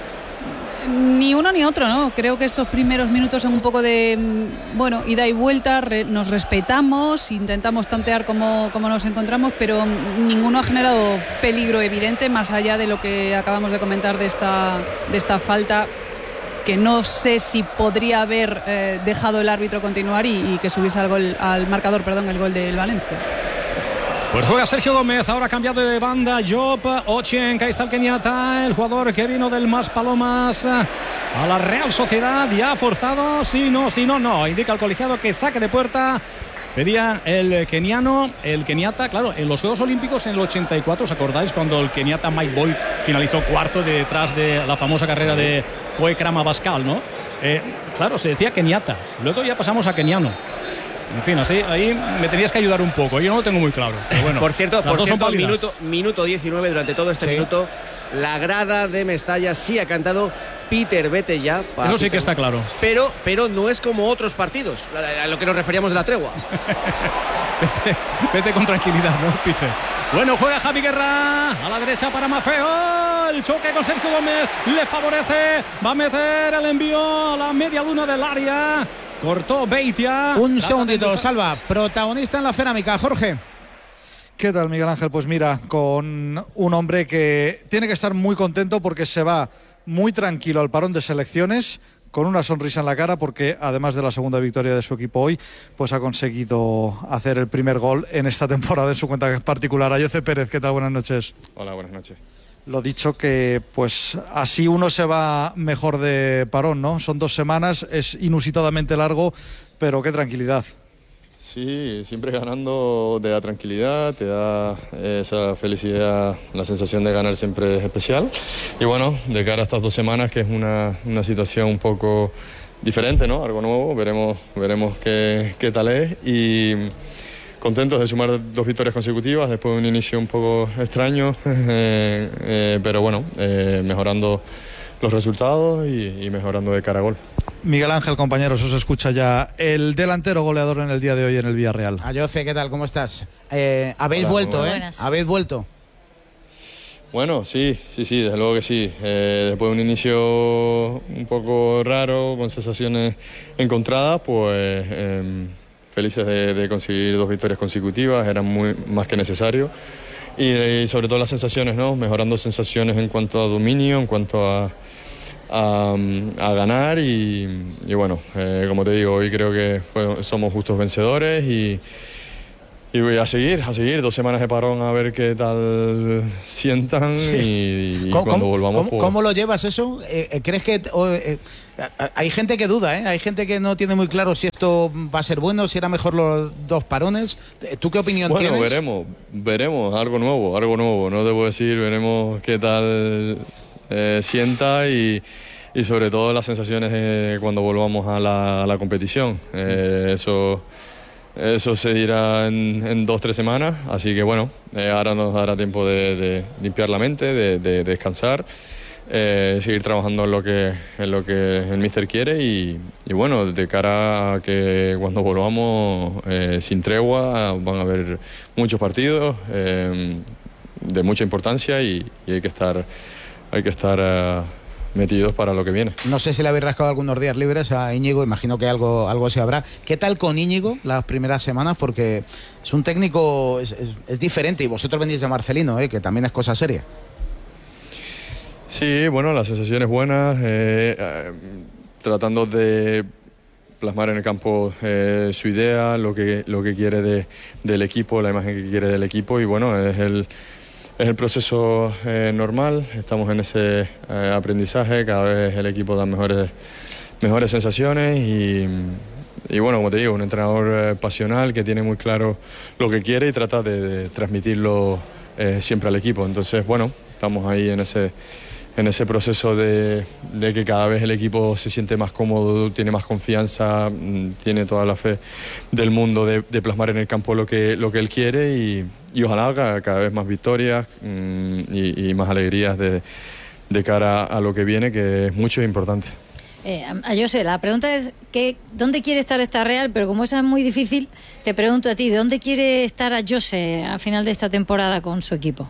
Ni uno ni otro, ¿no? Creo que estos primeros minutos son un poco de, ida y vuelta, nos respetamos, intentamos tantear cómo nos encontramos, pero ninguno ha generado peligro evidente, más allá de lo que acabamos de comentar de esta falta, que no sé si podría haber dejado el árbitro continuar y que subiese al marcador, el gol del Valencia. Pues juega Sergio Gómez, ahora cambiado de banda, Job Ochen, ahí está el keniata, el jugador que vino del Mas Palomas a la Real Sociedad, ya forzado, si no, indica el colegiado que saque de puerta. Pedía el keniata, claro, en los Juegos Olímpicos en el 84, ¿os acordáis? Cuando el keniata Mike Boyd finalizó cuarto detrás de la famosa carrera de Koe Krama-Bascal, ¿no? Claro, se decía keniata, luego ya pasamos a keniano. En fin, así, ahí me tenías que ayudar un poco. Yo no lo tengo muy claro. Pero bueno, por cierto, minuto 19, durante todo este minuto, la grada de Mestalla sí ha cantado Peter, vete ya. Eso sí que está claro. Pero no es como otros partidos, a lo que nos referíamos de la tregua. vete con tranquilidad, ¿no, Peter? Bueno, juega Javi Guerra a la derecha para Mafeo. El choque con Sergio Gómez le favorece. Va a meter el envío a la media luna del área. Cortó Beitia. Un segundito, Salva. Protagonista en la cerámica, Jorge. ¿Qué tal, Miguel Ángel? Pues mira, con un hombre que tiene que estar muy contento porque se va muy tranquilo al parón de selecciones, con una sonrisa en la cara, porque además de la segunda victoria de su equipo hoy, pues ha conseguido hacer el primer gol en esta temporada en su cuenta particular. Ayoce Pérez, ¿qué tal? Buenas noches. Hola, buenas noches. Lo dicho, que pues así uno se va mejor de parón, ¿no? Son 2 semanas, es inusitadamente largo, pero qué tranquilidad. Sí, siempre ganando te da tranquilidad, te da esa felicidad, la sensación de ganar siempre es especial. Y bueno, de cara a estas 2 semanas, que es una situación un poco diferente, ¿no? Algo nuevo, veremos qué tal es, y contentos de sumar 2 victorias consecutivas después de un inicio un poco extraño, pero bueno, mejorando los resultados y mejorando de cara a gol. Miguel Ángel, compañeros, os escucha ya el delantero goleador en el día de hoy en el Villarreal. Ayoce, ¿qué tal? ¿Cómo estás? Habéis Hola, vuelto, buenas. Habéis vuelto. Bueno, sí, desde luego que sí. Después de un inicio un poco raro, con sensaciones encontradas, pues felices de conseguir 2 victorias consecutivas, eran más que necesario. Y sobre todo las sensaciones, ¿no? Mejorando sensaciones en cuanto a dominio, en cuanto a ganar y bueno, como te digo, hoy creo que somos justos vencedores y voy a seguir 2 semanas de parón a ver qué tal sientan y cuando volvamos. ¿Cómo lo llevas eso? ¿Crees que hay gente que duda, hay gente que no tiene muy claro si esto va a ser bueno, si era mejor los 2 parones? ¿Tú qué opinión tienes? Bueno, veremos, algo nuevo, no debo decir, veremos qué tal sienta y sobre todo las sensaciones cuando volvamos a la competición. Eso se dirá en 2-3 semanas, así que bueno, ahora nos dará tiempo de limpiar la mente, de descansar, seguir trabajando en lo que el míster quiere y bueno, de cara a que cuando volvamos sin tregua van a haber muchos partidos de mucha importancia y hay que estar metidos para lo que viene. No sé si le habéis rascado algunos días libres a Íñigo, imagino que algo se habrá. ¿Qué tal con Íñigo las primeras semanas? Porque es un técnico, es diferente, y vosotros venís de Marcelino, que también es cosa seria. Sí, bueno, las sensaciones buenas, tratando de plasmar en el campo su idea, lo que quiere del equipo, la imagen que quiere del equipo, y bueno, es el proceso normal, estamos en ese aprendizaje, cada vez el equipo da mejores sensaciones y bueno, como te digo, un entrenador pasional que tiene muy claro lo que quiere y trata de transmitirlo siempre al equipo. Entonces, bueno, estamos ahí en ese proceso de que cada vez el equipo se siente más cómodo, tiene más confianza, tiene toda la fe del mundo de plasmar en el campo lo que él quiere y ojalá cada vez más victorias y más alegrías de cara a lo que viene, que es mucho e importante. Yo sé, la pregunta es ¿dónde quiere estar esta Real? Pero como esa es muy difícil, te pregunto a ti, ¿dónde quiere estar a Jose a final de esta temporada con su equipo?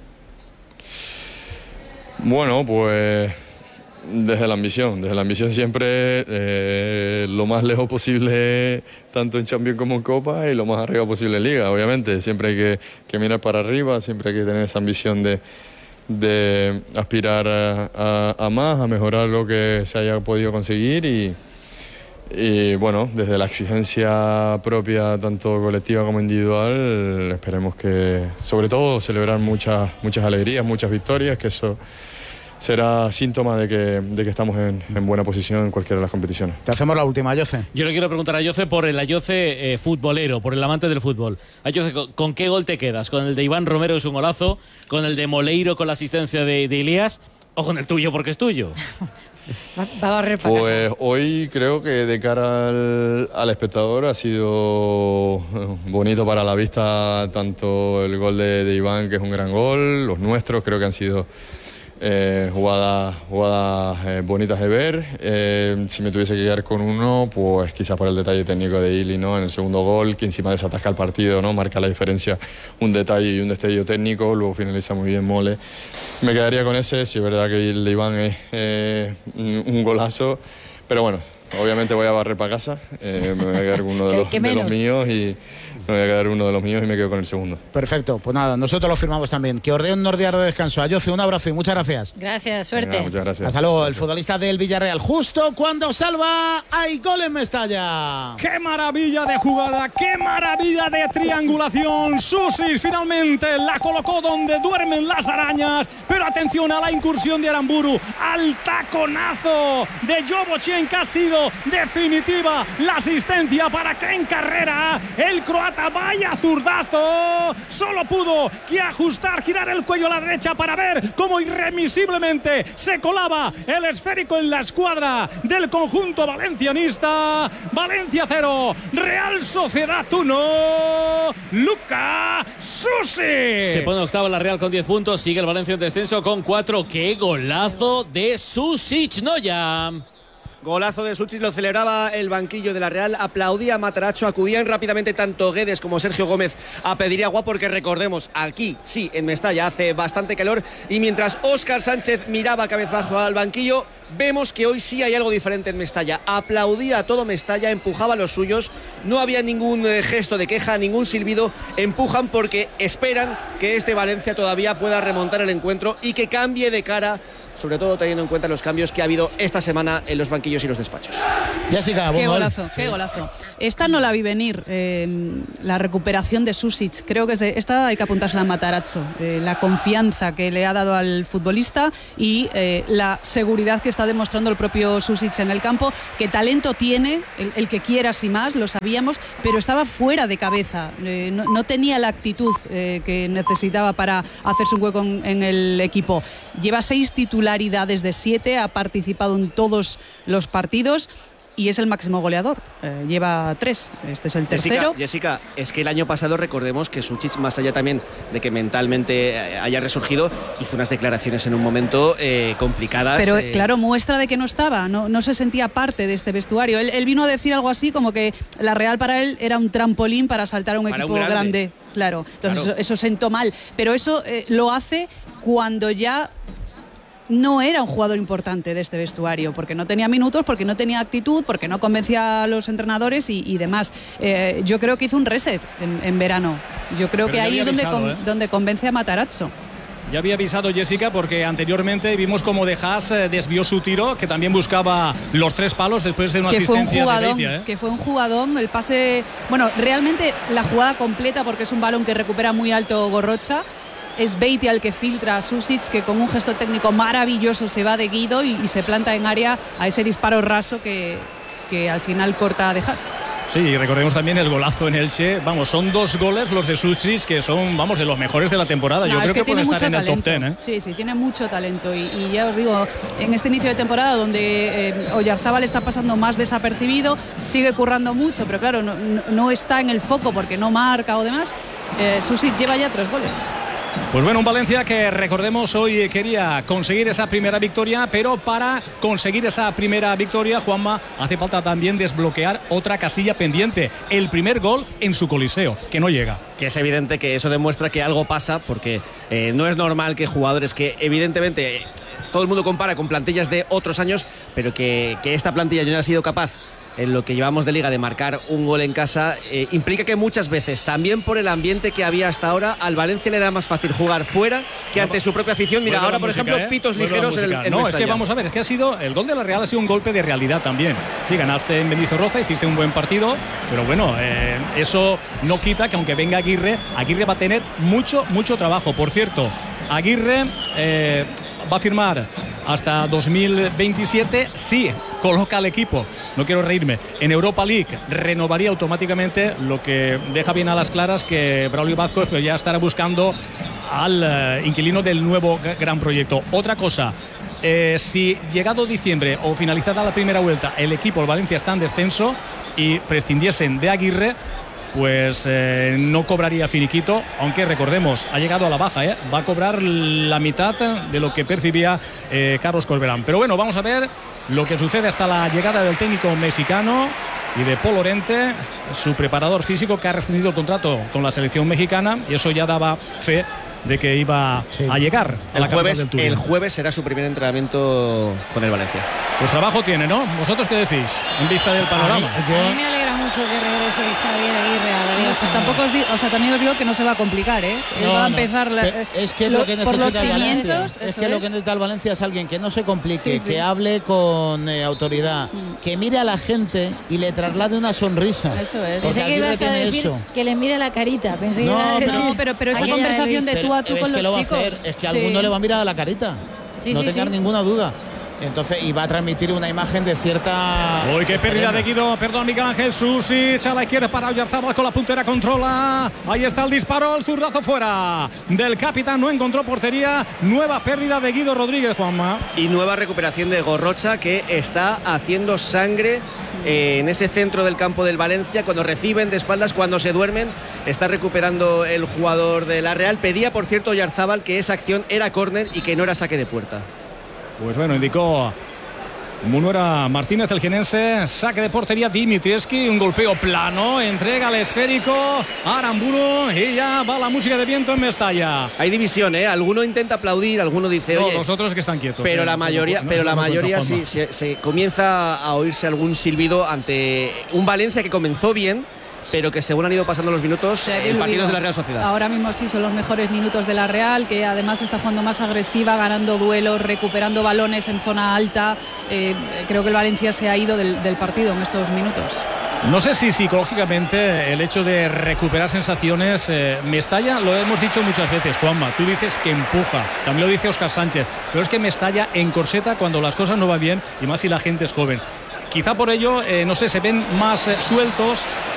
Bueno, pues desde la ambición siempre, lo más lejos posible, tanto en Champions como en Copa, y lo más arriba posible en Liga, obviamente. Siempre hay que mirar para arriba, siempre hay que tener esa ambición de aspirar a más, a mejorar lo que se haya podido conseguir y bueno, desde la exigencia propia, tanto colectiva como individual, esperemos que, sobre todo, celebrar muchas alegrías, muchas victorias, que eso será síntoma de que estamos en buena posición en cualquiera de las competiciones. Te hacemos la última, Ayoce. Yo le quiero preguntar a Ayoce por el Ayoce futbolero, por el amante del fútbol. Ayoce, ¿con qué gol te quedas? ¿Con el de Iván Romero, es un golazo? ¿Con el de Moleiro con la asistencia de Elías? ¿O con el tuyo porque es tuyo? Va a barrer para casa. Pues hoy creo que de cara al espectador ha sido bonito para la vista, tanto el gol de Iván, que es un gran gol, los nuestros creo que han sido jugadas bonitas de ver. Si me tuviese que quedar con uno, pues quizás por el detalle técnico de Ili, ¿no? En el segundo gol, que encima desatasca el partido, ¿no? Marca la diferencia, un detalle y un destello técnico, luego finaliza muy bien Mole. Me quedaría con ese, si es verdad que el de Iván es un golazo, pero bueno, obviamente voy a barrer para casa, me voy a quedar con uno de los míos y me quedo con el segundo. Perfecto, pues nada, nosotros lo firmamos también. Que os dé un días de descanso. Ayoce, un abrazo y muchas gracias. Gracias, suerte. Venga, muchas gracias. Hasta luego, el futbolista del Villarreal. Justo cuando salva, hay gol en Mestalla. ¡Qué maravilla de jugada! ¡Qué maravilla de triangulación! Susis finalmente la colocó donde duermen las arañas. Pero atención a la incursión de Aramburu, al taconazo de Jovo Chen, que ha sido sido definitiva la asistencia para Ken Carrera. El croata, vaya zurdazo. Solo pudo que ajustar, girar el cuello a la derecha para ver cómo irremisiblemente se colaba el esférico en la escuadra del conjunto valencianista. Valencia 0, Real Sociedad 1. Luka Susic. Se pone octava la Real con 10 puntos. Sigue el Valencia en descenso con 4. ¡Qué golazo de Susic, Noya! Golazo de Susic, lo celebraba el banquillo de la Real, aplaudía a Matarazzo, acudían rápidamente tanto Guedes como Sergio Gómez a pedir agua, porque recordemos, aquí sí, en Mestalla hace bastante calor, y mientras Óscar Sánchez miraba cabizbajo al banquillo, vemos que hoy sí hay algo diferente en Mestalla. Aplaudía a todo Mestalla, empujaba a los suyos, no había ningún gesto de queja, ningún silbido, empujan porque esperan que este Valencia todavía pueda remontar el encuentro y que cambie de cara, sobre todo teniendo en cuenta los cambios que ha habido esta semana en los banquillos y los despachos. Jessica, qué golazo, qué golazo. Esta no la vi venir, la recuperación de Susic. Creo que esta hay que apuntársela a Matarazzo. La confianza que le ha dado al futbolista y la seguridad que está demostrando el propio Susic en el campo. Que talento tiene, el que quiera y más, lo sabíamos, pero estaba fuera de cabeza. No tenía la actitud que necesitaba para hacerse un hueco en el equipo. Lleva 6 titularidades de 7, ha participado en todos los partidos y es el máximo goleador. Lleva 3, este es el tercero. Jessica, es que el año pasado recordemos que Susic, más allá también de que mentalmente haya resurgido, hizo unas declaraciones en un momento complicadas. Pero claro, muestra de que no estaba, no se sentía parte de este vestuario. Él vino a decir algo así como que la Real para él era un trampolín para saltar a un equipo grande. Claro, entonces claro. Eso sentó mal, pero eso lo hace cuando ya no era un jugador importante de este vestuario, porque no tenía minutos, porque no tenía actitud, porque no convencía a los entrenadores y demás. Yo creo que hizo un reset en verano. Yo creo que ahí es donde convence a Matarazzo. Ya había avisado Jessica, porque anteriormente vimos como De Haas desvió su tiro, que también buscaba los 3 palos después de una asistencia de Beitia. Que fue un jugadón, el pase... Bueno, realmente la jugada completa, porque es un balón que recupera muy alto Gorrocha. Es Beitia el que filtra a Susic, que con un gesto técnico maravilloso se va de Guido y se planta en área a ese disparo raso que al final corta a De Haas. Sí, y recordemos también el golazo en Elche. Vamos, son 2 goles los de Susic, que son, vamos, de los mejores de la temporada. Yo creo que puede estar en el top 10. Sí, tiene mucho talento. Y ya os digo, en este inicio de temporada donde Oyarzábal está pasando más desapercibido, sigue currando mucho, pero claro, no está en el foco porque no marca o demás. Susic lleva ya 3 goles. Pues bueno, un Valencia que, recordemos, hoy quería conseguir esa primera victoria, pero para conseguir esa primera victoria, Juanma, hace falta también desbloquear otra casilla pendiente, el primer gol en su Coliseo, que no llega. Que es evidente que eso demuestra que algo pasa, porque no es normal que jugadores que evidentemente todo el mundo compara con plantillas de otros años, pero que esta plantilla no ha sido capaz en lo que llevamos de liga de marcar un gol en casa, implica que muchas veces, también por el ambiente que había hasta ahora, al Valencia le era más fácil jugar fuera que ante su propia afición. Mira, ahora por ejemplo, pitos ligeros en No, Mestalla. es que vamos a ver, es que el gol de la Real ha sido un golpe de realidad también. Sí, ganaste en Mendizorroza, hiciste un buen partido, pero bueno, eso no quita que aunque venga Aguirre va a tener mucho trabajo. Por cierto, Aguirre va a firmar hasta 2027, sí, coloca al equipo, no quiero reírme, en Europa League, renovaría automáticamente, lo que deja bien a las claras que Braulio Vázquez ya estará buscando al inquilino del nuevo gran proyecto. Otra cosa, si llegado diciembre o finalizada la primera vuelta el equipo, el Valencia, está en descenso y prescindiesen de Aguirre, pues no cobraría finiquito, aunque recordemos, ha llegado a la baja, va a cobrar la mitad de lo que percibía Carlos Corberán. Pero bueno, vamos a ver lo que sucede hasta la llegada del técnico mexicano y de Pol Lorente, su preparador físico, que ha rescindido el contrato con la selección mexicana, y eso ya daba fe de que iba a llegar a la capital del Turín. El jueves será su primer entrenamiento con el Valencia. Pues trabajo tiene, ¿no? ¿Vosotros qué decís en vista del panorama? A mí me alegra mucho que regrese Javier Aguirre a la Liga. Tampoco os digo, también os digo que no se va a complicar, ¿eh? Va a empezar es que lo que por los necesita el cimientos. Valencia, es que lo que necesita el Valencia es alguien que no se complique, que hable con autoridad, que mire a la gente y le traslade una sonrisa. Eso es. Pensé que ibas a decir que le mire la carita. Pensé pero esa conversación de tú a tú con los chicos. Es que a alguno le va a mirar a la carita. No tengas ninguna duda. Entonces, y va a transmitir una imagen de cierta... Uy, qué pérdida de Guido, perdón, Miguel Ángel. Susic a la izquierda para Oyarzabal con la puntera, controla. Ahí está el disparo, el zurdazo fuera del capitán, no encontró portería. Nueva pérdida de Guido Rodríguez, Juanma. Y nueva recuperación de Gorrocha, que está haciendo sangre en ese centro del campo del Valencia. Cuando reciben de espaldas, cuando se duermen, está recuperando el jugador de la Real. Pedía, por cierto, Oyarzabal que esa acción era córner y que no era saque de puerta. Pues bueno, indicó Munuera Martínez, el jienense. Saque de portería Dimitrievski, un golpeo plano, entrega el esférico a Aramburu y ya va la música de viento en Mestalla. Hay división, ¿eh? Alguno intenta aplaudir, alguno dice, no, oye, los otros que están quietos. Pero la mayoría, sí se comienza a oírse algún silbido ante un Valencia que comenzó bien, pero que según han ido pasando los minutos, el partido de la Real Sociedad. Ahora mismo sí son los mejores minutos de la Real, que además está jugando más agresiva, ganando duelos, recuperando balones en zona alta. Creo que el Valencia se ha ido del partido en estos minutos. No sé si psicológicamente el hecho de recuperar sensaciones, Mestalla, lo hemos dicho muchas veces, Juanma, tú dices que empuja, también lo dice Óscar Sánchez, pero es que Mestalla encorseta cuando las cosas no van bien y más si la gente es joven. Quizá por ello, no sé, se ven más sueltos,